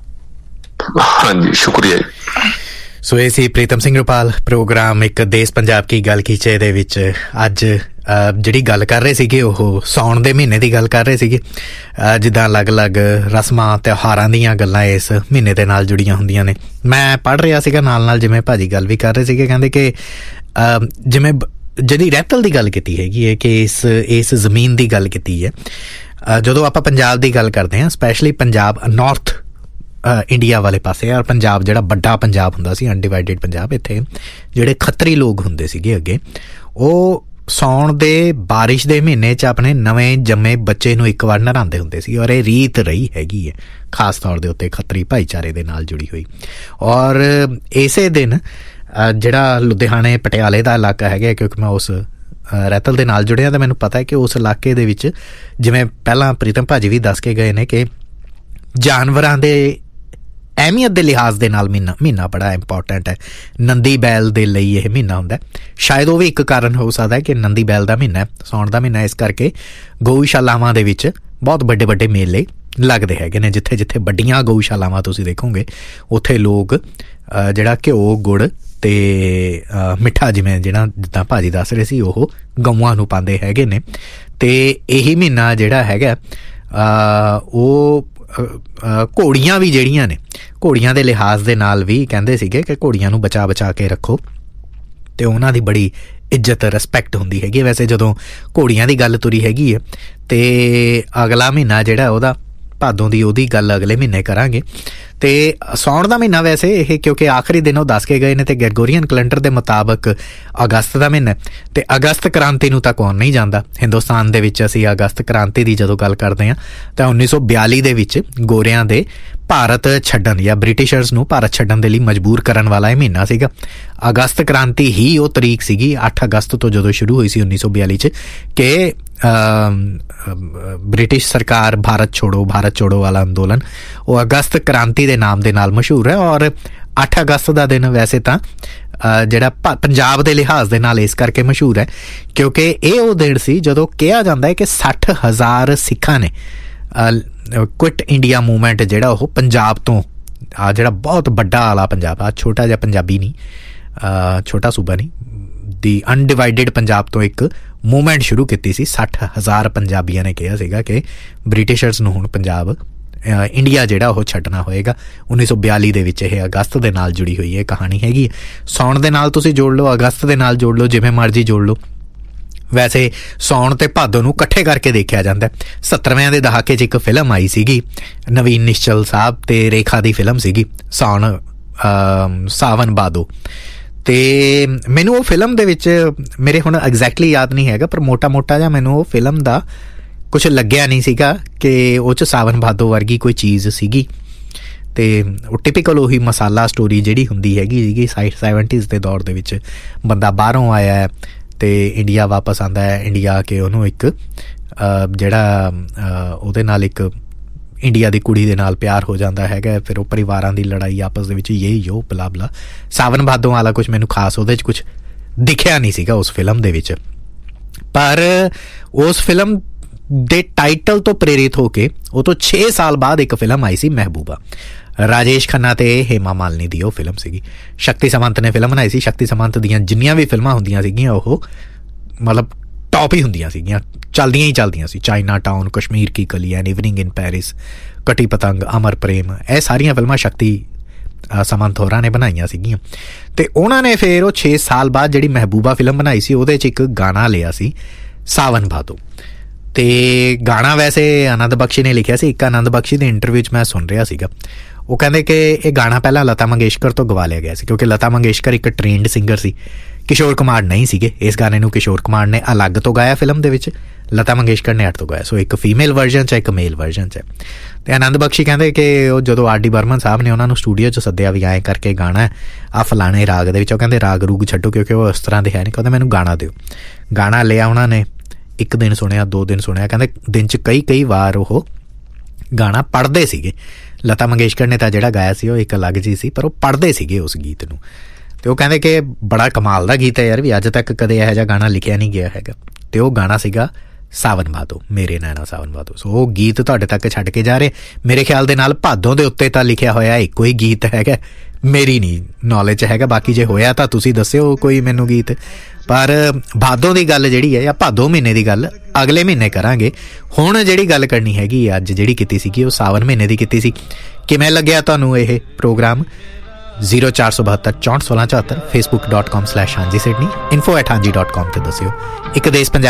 ਹਾਂਜੀ ਸ਼ੁਕਰੀਆ ਜੀ। ਸੋ ਇਹ ਸੀ ਪ੍ਰੀਤਮ ਸਿੰਘ ਰੁਪਾਲ, ਪ੍ਰੋਗਰਾਮ ਇੱਕ ਦੇਸ਼ ਪੰਜਾਬ ਕੀ ਗੱਲ ਕੀਚੇ ਦੇ ਵਿੱਚ ਅੱਜ ਜਿਹੜੀ ਗੱਲ ਕਰ ਰਹੇ ਸੀਗੇ ਉਹ ਸਾਉਣ ਦੇ ਮਹੀਨੇ ਦੀ ਗੱਲ ਕਰ ਰਹੇ ਸੀਗੇ, ਜਿੱਦਾਂ ਅਲੱਗ-ਅਲੱਗ ਰਸਮਾਂ ਤਿਉਹਾਰਾਂ ਦੀਆਂ ਗੱਲਾਂ ਇਸ ਮਹੀਨੇ ਦੇ ਨਾਲ ਜੁੜੀਆਂ ਹੁੰਦੀਆਂ ਨੇ। ਮੈਂ ਪੜ੍ਹ ਰਿਹਾ ਸੀਗਾ ਨਾਲ ਜਿਵੇਂ ਭਾਜੀ ਗੱਲ ਵੀ ਕਰ ਰਹੇ ਸੀਗੇ, ਕਹਿੰਦੇ ਕਿ ਜਿਵੇਂ ਜਿਹੜੀ ਰਹਿਤਲ ਦੀ ਗੱਲ ਕੀਤੀ ਹੈਗੀ ਹੈ ਕਿ ਇਸ ਜ਼ਮੀਨ ਦੀ ਗੱਲ ਕੀਤੀ ਹੈ। ਜਦੋਂ ਆਪਾਂ ਪੰਜਾਬ ਦੀ ਗੱਲ ਕਰਦੇ ਹਾਂ, ਸਪੈਸ਼ਲੀ ਪੰਜਾਬ ਨਾਰਥ ਇੰਡੀਆ ਵਾਲੇ ਪਾਸੇ, ਔਰ ਪੰਜਾਬ ਜਿਹੜਾ ਵੱਡਾ ਪੰਜਾਬ ਹੁੰਦਾ ਸੀ, ਅਨਡਿਵਾਈਡਡ ਪੰਜਾਬ, ਇੱਥੇ ਜਿਹੜੇ ਖੱਤਰੀ ਲੋਕ ਹੁੰਦੇ ਸੀਗੇ ਅੱਗੇ, ਉਹ ਸਾਉਣ ਦੇ ਬਾਰਿਸ਼ ਦੇ ਮਹੀਨੇ 'ਚ ਆਪਣੇ ਨਵੇਂ ਜੰਮੇ ਬੱਚੇ ਨੂੰ ਇੱਕ ਵਾਰ ਨਹਾਉਂਦੇ ਹੁੰਦੇ ਸੀ, ਔਰ ਇਹ ਰੀਤ ਰਹੀ ਹੈਗੀ ਹੈ ਖਾਸ ਤੌਰ ਦੇ ਉੱਤੇ ਖੱਤਰੀ ਭਾਈਚਾਰੇ ਦੇ ਨਾਲ ਜੁੜੀ ਹੋਈ। ਔਰ ਇਸੇ ਦਿਨ ਜਿਹੜਾ ਲੁਧਿਆਣੇ ਪਟਿਆਲੇ ਦਾ ਇਲਾਕਾ ਹੈਗਾ, ਕਿਉਂਕਿ ਮੈਂ ਉਸ ਰਹਿਤਲ ਦੇ ਨਾਲ ਜੁੜਿਆ ਤਾਂ ਮੈਨੂੰ ਪਤਾ ਹੈ ਕਿ ਉਸ ਇਲਾਕੇ ਦੇ ਵਿੱਚ, ਜਿਵੇਂ ਪਹਿਲਾਂ ਪ੍ਰੀਤਮ ਭਾਜੀ ਵੀ ਦੱਸ ਕੇ ਗਏ ਨੇ, ਕਿ ਜਾਨਵਰਾਂ ਦੇ ਅਹਿਮੀਅਤ ਦੇ ਲਿਹਾਜ਼ ਦੇ ਨਾਲ ਮਹੀਨਾ ਬੜਾ ਇੰਪੋਰਟੈਂਟ ਹੈ। ਨੰਦੀ ਬੈਲ ਦੇ ਲਈ ਇਹ ਮਹੀਨਾ ਹੁੰਦਾ। ਸ਼ਾਇਦ ਉਹ ਵੀ ਇੱਕ ਕਾਰਨ ਹੋ ਸਕਦਾ ਕਿ ਨੰਦੀ ਬੈਲ ਦਾ ਮਹੀਨਾ, ਸਾਉਣ ਦਾ ਮਹੀਨਾ, ਇਸ ਕਰਕੇ ਗਊਸ਼ਾਲਾਵਾਂ ਦੇ ਵਿੱਚ ਬਹੁਤ ਵੱਡੇ ਵੱਡੇ ਮੇਲੇ ਲੱਗਦੇ ਹੈਗੇ ਨੇ। ਜਿੱਥੇ ਜਿੱਥੇ ਵੱਡੀਆਂ ਗਊਸ਼ਾਲਾਵਾਂ ਤੁਸੀਂ ਦੇਖੋਗੇ, ਉੱਥੇ ਲੋਕ ਜਿਹੜਾ ਘਿਓ, ਗੁੜ ਤੇ ਮਿੱਠਾ, ਜਿੱਦਾਂ ਭਾਜੀ ਦੱਸ ਰਹੇ ਸੀ, ਉਹ ਗਊਆਂ ਨੂੰ ਪਾਉਂਦੇ ਹੈਗੇ ਨੇ। ਤੇ ਇਹੀ ਮਹੀਨਾ ਜਿਹੜਾ ਹੈਗਾ ਉਹ ਘੋੜੀਆਂ ਵੀ ਜਿਹੜੀਆਂ ਨੇ, ਘੋੜੀਆਂ ਦੇ ਲਿਹਾਜ਼ ਦੇ ਨਾਲ ਵੀ ਕਹਿੰਦੇ ਸੀਗੇ ਕਿ ਘੋੜੀਆਂ ਨੂੰ ਬਚਾ ਕੇ ਰੱਖੋ, ਤੇ ਉਹਨਾਂ ਦੀ ਬੜੀ ਇੱਜ਼ਤ ਰਿਸਪੈਕਟ ਹੁੰਦੀ ਹੈਗੀ। ਵੈਸੇ ਜਦੋਂ ਘੋੜੀਆਂ ਦੀ ਗੱਲ ਤੁਰੀ ਹੈਗੀ ਹੈ, ਤੇ ਅਗਲਾ ਮਹੀਨਾ ਜਿਹੜਾ ਉਹਦਾ ਭਾਦੋਂ ਦੀ, ਉਹਦੀ ਗੱਲ ਅਗਲੇ ਮਹੀਨੇ ਕਰਾਂਗੇ। ਤੇ ਸਾਉਣ ਦਾ ਮਹੀਨਾ ਵੈਸੇ ਇਹ, ਕਿਉਂਕਿ ਆਖਰੀ ਦਿਨ ਉਹ ਦੱਸ ਕੇ ਗਏ ਨੇ, ਤੇ ਗ੍ਰੈਗੋਰੀਅਨ ਕੈਲੰਡਰ ਦੇ ਮੁਤਾਬਕ ਅਗਸਤ ਦਾ ਮਹੀਨਾ, ਤੇ ਅਗਸਤ ਕ੍ਰਾਂਤੀ ਨੂੰ ਤਾਂ ਕੌਣ ਨਹੀਂ ਜਾਣਦਾ। ਹਿੰਦੁਸਤਾਨ ਦੇ ਵਿੱਚ ਅਸੀਂ ਅਗਸਤ ਕ੍ਰਾਂਤੀ ਦੀ ਜਦੋਂ ਗੱਲ ਕਰਦੇ ਹਾਂ ਤਾਂ 1942 ਦੇ ਵਿੱਚ ਗੋਰਿਆਂ ਦੇ ਭਾਰਤ ਛੱਡਣ ਜਾਂ ਬ੍ਰਿਟਿਸ਼ਰਸ ਨੂੰ ਭਾਰਤ ਛੱਡਣ ਦੇ ਲਈ ਮਜਬੂਰ ਕਰਨ ਵਾਲਾ ਇਹ ਮਹੀਨਾ ਸੀਗਾ। ਅਗਸਤ ਕ੍ਰਾਂਤੀ ਹੀ ਉਹ ਤਰੀਕ ਸੀਗੀ 8 ਅਗਸਤ ਤੋਂ, ਜਦੋਂ ਸ਼ੁਰੂ ਹੋਈ ਸੀ 1942 'ਚ, ਕਿ ਬ੍ਰਿਟਿਸ਼ ਸਰਕਾਰ ਭਾਰਤ ਛੋੜੋ ਵਾਲਾ ਅੰਦੋਲਨ, ਉਹ ਅਗਸਤ ਕ੍ਰਾਂਤੀ ਦੇ ਨਾਮ ਦੇ ਨਾਲ ਮਸ਼ਹੂਰ ਹੈ। ਔਰ 8 ਅਗਸਤ ਦਾ ਦਿਨ ਵੈਸੇ ਤਾਂ ਜਿਹੜਾ ਪੰਜਾਬ ਦੇ ਲਿਹਾਜ਼ ਦੇ ਨਾਲ ਇਸ ਕਰਕੇ ਮਸ਼ਹੂਰ ਹੈ ਕਿਉਂਕਿ ਇਹ ਉਹ ਦਿਨ ਸੀ ਜਦੋਂ ਕਿਹਾ ਜਾਂਦਾ ਹੈ ਕਿ 60,000 ਸਿੱਖਾਂ ਨੇ ਕੁਇਟ ਇੰਡੀਆ ਮੂਵਮੈਂਟ ਜਿਹੜਾ ਉਹ ਪੰਜਾਬ ਤੋਂ, ਜਿਹੜਾ ਬਹੁਤ ਵੱਡਾ ਵਾਲਾ ਪੰਜਾਬ ਆ, ਛੋਟਾ ਜਿਹਾ ਪੰਜਾਬੀ ਨਹੀਂ, ਛੋਟਾ ਸੂਬਾ ਨਹੀਂ, ਦੀ ਅਨਡਿਵਾਈਡਡ ਪੰਜਾਬ ਤੋਂ ਇੱਕ ਮੂਵਮੈਂਟ ਸ਼ੁਰੂ ਕੀਤੀ ਸੀ। 60,000 ਪੰਜਾਬੀਆਂ ਨੇ ਕਿਹਾ ਸੀਗਾ ਕਿ ਬ੍ਰਿਟਿਸ਼ਰਸ ਨੂੰ ਹੁਣ ਪੰਜਾਬ, ਇੰਡੀਆ ਜਿਹੜਾ ਉਹ ਛੱਡਣਾ ਹੋਏਗਾ। 1942 ਦੇ ਵਿੱਚ ਇਹ ਅਗਸਤ ਦੇ ਨਾਲ ਜੁੜੀ ਹੋਈ ਇਹ ਕਹਾਣੀ ਹੈਗੀ। ਸਾਉਣ ਦੇ ਨਾਲ ਤੁਸੀਂ ਜੋੜ ਲਓ, ਅਗਸਤ ਦੇ ਨਾਲ ਜੋੜ ਲਓ, ਜਿਵੇਂ ਮਰਜ਼ੀ ਜੋੜ ਲਓ। ਵੈਸੇ ਸਾਉਣ ਤੇ ਭਾਦੋਂ ਨੂੰ ਇਕੱਠੇ ਕਰਕੇ ਦੇਖਿਆ ਜਾਂਦਾ। 70ਵੇਂ ਦੇ ਦਹਾਕੇ 'ਚ ਇੱਕ ਫਿਲਮ ਆਈ ਸੀਗੀ, ਨਵੀਨ ਨਿਸ਼ਚਲ ਸਾਹਿਬ ਤੇ ਰੇਖਾ ਦੀ ਫਿਲਮ ਸੀਗੀ ਸਾਵਨ ਭਾਦੋ। ਤੇ ਮੈਨੂੰ ਉਹ ਫਿਲਮ ਦੇ ਵਿੱਚ, ਮੇਰੇ ਹੁਣ ਐਗਜ਼ੈਕਟਲੀ ਯਾਦ ਨਹੀਂ ਹੈਗਾ, ਪਰ ਮੋਟਾ ਜਿਹਾ ਮੈਨੂੰ ਉਹ ਫਿਲਮ ਦਾ ਕੁਛ ਲੱਗਿਆ ਨਹੀਂ ਸੀਗਾ ਕਿ ਉਹ 'ਚ ਸਾਵਨ ਭਾਦੋ ਵਰਗੀ ਕੋਈ ਚੀਜ਼ ਸੀਗੀ। ਤੇ ਉਹ ਟਿਪੀਕਲ ਉਹੀ ਮਸਾਲਾ ਸਟੋਰੀ ਜਿਹੜੀ ਹੁੰਦੀ ਹੈਗੀ ਸੀਗੀ 70s ਦੇ ਦੌਰ ਦੇ ਵਿੱਚ, ਬੰਦਾ ਬਾਹਰੋਂ ਆਇਆ ਹੈ ਤੇ ਇੰਡੀਆ ਵਾਪਸ ਆਉਂਦਾ ਹੈ, ਇੰਡੀਆ ਆ ਕੇ ਉਹਨੂੰ ਇੱਕ ਜਿਹੜਾ ਉਹਦੇ ਨਾਲ ਇੱਕ ਇੰਡੀਆ ਦੀ ਕੁੜੀ ਦੇ ਨਾਲ ਪਿਆਰ ਹੋ ਜਾਂਦਾ ਹੈਗਾ, ਫਿਰ ਉਹ ਪਰਿਵਾਰਾਂ ਦੀ ਲੜਾਈ ਆਪਸ ਦੇ ਵਿੱਚ, ਯੋ ਬਲਾ ਬਲਾ। ਸਾਵਨ ਭਾਦੋਂ ਵਾਲਾ ਕੁਛ ਮੈਨੂੰ ਖਾਸ ਉਹਦੇ 'ਚ ਕੁਛ ਦਿਖਿਆ ਨਹੀਂ ਸੀਗਾ ਉਸ ਫਿਲਮ ਦੇ ਵਿੱਚ। ਪਰ ਉਸ ਫਿਲਮ ਦੇ ਟਾਈਟਲ ਤੋਂ ਪ੍ਰੇਰਿਤ ਹੋ ਕੇ ਉਹ ਤੋਂ 6 ਸਾਲ ਬਾਅਦ ਇੱਕ ਫਿਲਮ ਆਈ ਸੀ ਮਹਿਬੂਬਾ, ਰਾਜੇਸ਼ ਖੰਨਾ ਤੇ ਹੇਮਾ ਮਾਲਿਨੀ ਦੀ ਉਹ ਫਿਲਮ ਸੀਗੀ। ਸ਼ਕਤੀ ਸਮੰਤ ਨੇ ਫਿਲਮ ਬਣਾਈ ਸੀ। ਸ਼ਕਤੀ ਸਮੰਤ ਦੀਆਂ ਜਿੰਨੀਆਂ ਵੀ ਫਿਲਮਾਂ ਹੁੰਦੀਆਂ ਸੀਗੀਆਂ ਉਹ ਮਤਲਬ ਟੌਪ ਹੀ ਹੁੰਦੀਆਂ ਸੀਗੀਆਂ, ਚੱਲਦੀਆਂ ਸੀ। ਚਾਈਨਾ ਟਾਊਨ, ਕਸ਼ਮੀਰ ਕੀ ਕਲੀਆਂ, ਇਵਨਿੰਗ ਇਨ ਪੈਰਿਸ, ਕਟੀ ਪਤੰਗ, ਅਮਰ ਪ੍ਰੇਮ, ਇਹ ਸਾਰੀਆਂ ਫਿਲਮਾਂ ਸ਼ਕਤੀ ਸਮੰਤ ਹੋਰਾਂ ਨੇ ਬਣਾਈਆਂ ਸੀਗੀਆਂ। ਤੇ ਉਹਨਾਂ ਨੇ ਫਿਰ ਉਹ 6 ਸਾਲ ਬਾਅਦ ਜਿਹੜੀ ਮਹਿਬੂਬਾ ਫਿਲਮ ਬਣਾਈ ਸੀ, ਉਹਦੇ 'ਚ ਇੱਕ ਗਾਣਾ ਲਿਆ ਸੀ ਸਾਵਨ ਭਾਦੋ। ਤੇ ਗਾਣਾ ਵੈਸੇ ਆਨੰਦ ਬਖਸ਼ੀ ਨੇ ਲਿਖਿਆ ਸੀ। ਇੱਕ ਆਨੰਦ ਬਖਸ਼ੀ ਦੇ ਇੰਟਰਵਿਊ 'ਚ ਮੈਂ ਸੁਣ ਰਿਹਾ ਸੀਗਾ, ਉਹ ਕਹਿੰਦੇ ਕਿ ਇਹ ਗਾਣਾ ਪਹਿਲਾਂ ਲਤਾ ਮੰਗੇਸ਼ਕਰ ਤੋਂ ਗਵਾ ਲਿਆ ਗਿਆ ਸੀ, ਕਿਉਂਕਿ ਲਤਾ ਮੰਗੇਸ਼ਕਰ ਇੱਕ ਟ੍ਰੇਨਡ ਸਿੰਗਰ ਸੀ, ਕਿਸ਼ੋਰ ਕੁਮਾਰ ਨਹੀਂ ਸੀਗੇ। ਇਸ ਗਾਣੇ ਨੂੰ ਕਿਸ਼ੋਰ ਕੁਮਾਰ ਨੇ ਅਲੱਗ ਤੋਂ ਗਾਇਆ ਫਿਲਮ ਦੇ ਵਿੱਚ, ਲਤਾ ਮੰਗੇਸ਼ਕਰ ਨੇ ਅੱਡ ਤੋਂ ਗਾਇਆ। ਸੋ ਇੱਕ ਫੀਮੇਲ ਵਰਜ਼ਨ 'ਚ, ਇੱਕ ਮੇਲ ਵਰਜ਼ਨ 'ਚ। ਤੇ ਆਨੰਦ ਬਖਸ਼ੀ ਕਹਿੰਦੇ ਕਿ ਉਹ ਜਦੋਂ ਆਰ ਡੀ ਬਰਮਨ ਸਾਹਿਬ ਨੇ ਉਹਨਾਂ ਨੂੰ ਸਟੂਡੀਓ 'ਚ ਸੱਦਿਆ ਵੀ ਐਂ ਕਰਕੇ ਗਾਣਾ ਆ ਫਲਾਣੇ ਰਾਗ ਦੇ ਵਿੱਚ, ਉਹ ਕਹਿੰਦੇ ਰਾਗ ਰੂਗ ਛੱਡੋ ਕਿਉਂਕਿ ਉਹ ਇਸ ਤਰ੍ਹਾਂ ਦੇ ਹੈ ਨਹੀਂ, ਕਹਿੰਦੇ ਮੈਨੂੰ ਗਾਣਾ ਦਿਓ। ਗਾਣਾ ਲਿਆ ਉਹਨਾਂ ਨੇ, 1 ਦਿਨ ਸੁਣਿਆ, 2 ਦਿਨ ਸੁਣਿਆ, ਕਹਿੰਦੇ ਦਿਨ 'ਚ ਕਈ ਵਾਰ ਉਹ ਗਾਣਾ ਪੜ੍ਹਦੇ ਸੀਗੇ। ਲਤਾ ਮੰਗੇਸ਼ਕਰ ਨੇ ਤਾਂ ਜਿਹੜਾ ਗਾਇਆ ਸੀ ਉਹ ਇੱਕ ਅਲੱਗ ਜੀ ਸੀ, ਪਰ ਉਹ ਪੜ੍ਹਦੇ ਸੀਗੇ ਉਸ ਗੀਤ ਨੂੰ। ਤੇ ਉਹ ਕਹਿੰਦੇ ਕਿ ਬੜਾ ਕਮਾਲ ਦਾ ਗੀਤ ਹੈ ਯਾਰ, ਵੀ ਅੱਜ ਤੱਕ ਕਦੇ ਇਹੋ ਜਿਹਾ ਗਾਣਾ ਲਿਖਿਆ ਨਹੀਂ ਗਿਆ ਹੈਗਾ। ਤੇ ਉਹ ਗਾਣਾ ਸੀਗਾ ਸਾਵਨ ਭਾਦੋ, ਮੇਰੇ ਨੈਣਾ ਸਾਵਨ ਭਾਦੋ। ਸੋ ਉਹ ਗੀਤ ਤੁਹਾਡੇ ਤੱਕ ਛੱਡ ਕੇ ਜਾ ਰਹੇ। ਮੇਰੇ ਖਿਆਲ ਦੇ ਨਾਲ ਭਾਦੋਂ ਦੇ ਉੱਤੇ ਤਾਂ ਲਿਖਿਆ ਹੋਇਆ ਇੱਕੋ ਹੀ ਗੀਤ ਹੈਗਾ, ਮੇਰੀ ਨਹੀਂ ਨੌਲੇਜ ਹੈਗਾ, ਬਾਕੀ ਜੇ ਹੋਇਆ ਤਾਂ ਤੁਸੀਂ ਦੱਸਿਓ ਕੋਈ ਮੈਨੂੰ ਗੀਤ। ਪਰ ਭਾਦੋਂ ਦੀ ਗੱਲ ਜਿਹੜੀ ਹੈ ਜਾਂ ਭਾਦੋਂ ਮਹੀਨੇ ਦੀ ਗੱਲ ਅਗਲੇ ਮਹੀਨੇ ਕਰਾਂਗੇ। ਹੁਣ ਜਿਹੜੀ ਗੱਲ ਕਰਨੀ ਹੈਗੀ ਅੱਜ ਜਿਹੜੀ ਕੀਤੀ ਸੀਗੀ ਉਹ ਸਾਵਨ ਮਹੀਨੇ ਦੀ ਕੀਤੀ ਸੀ। ਕਿਵੇਂ ਲੱਗਿਆ ਤੁਹਾਨੂੰ ਇਹ ਪ੍ਰੋਗਰਾਮ? 0472 64 16 74 facebook.com/ਹਾਂਜੀ ਸਿਡਨੀ info@ਹਾਂਜੀ.com ਤੇ ਦੱਸਿਓ। ਇੱਕ ਦੇਸ਼ ਪੰਜਾਬ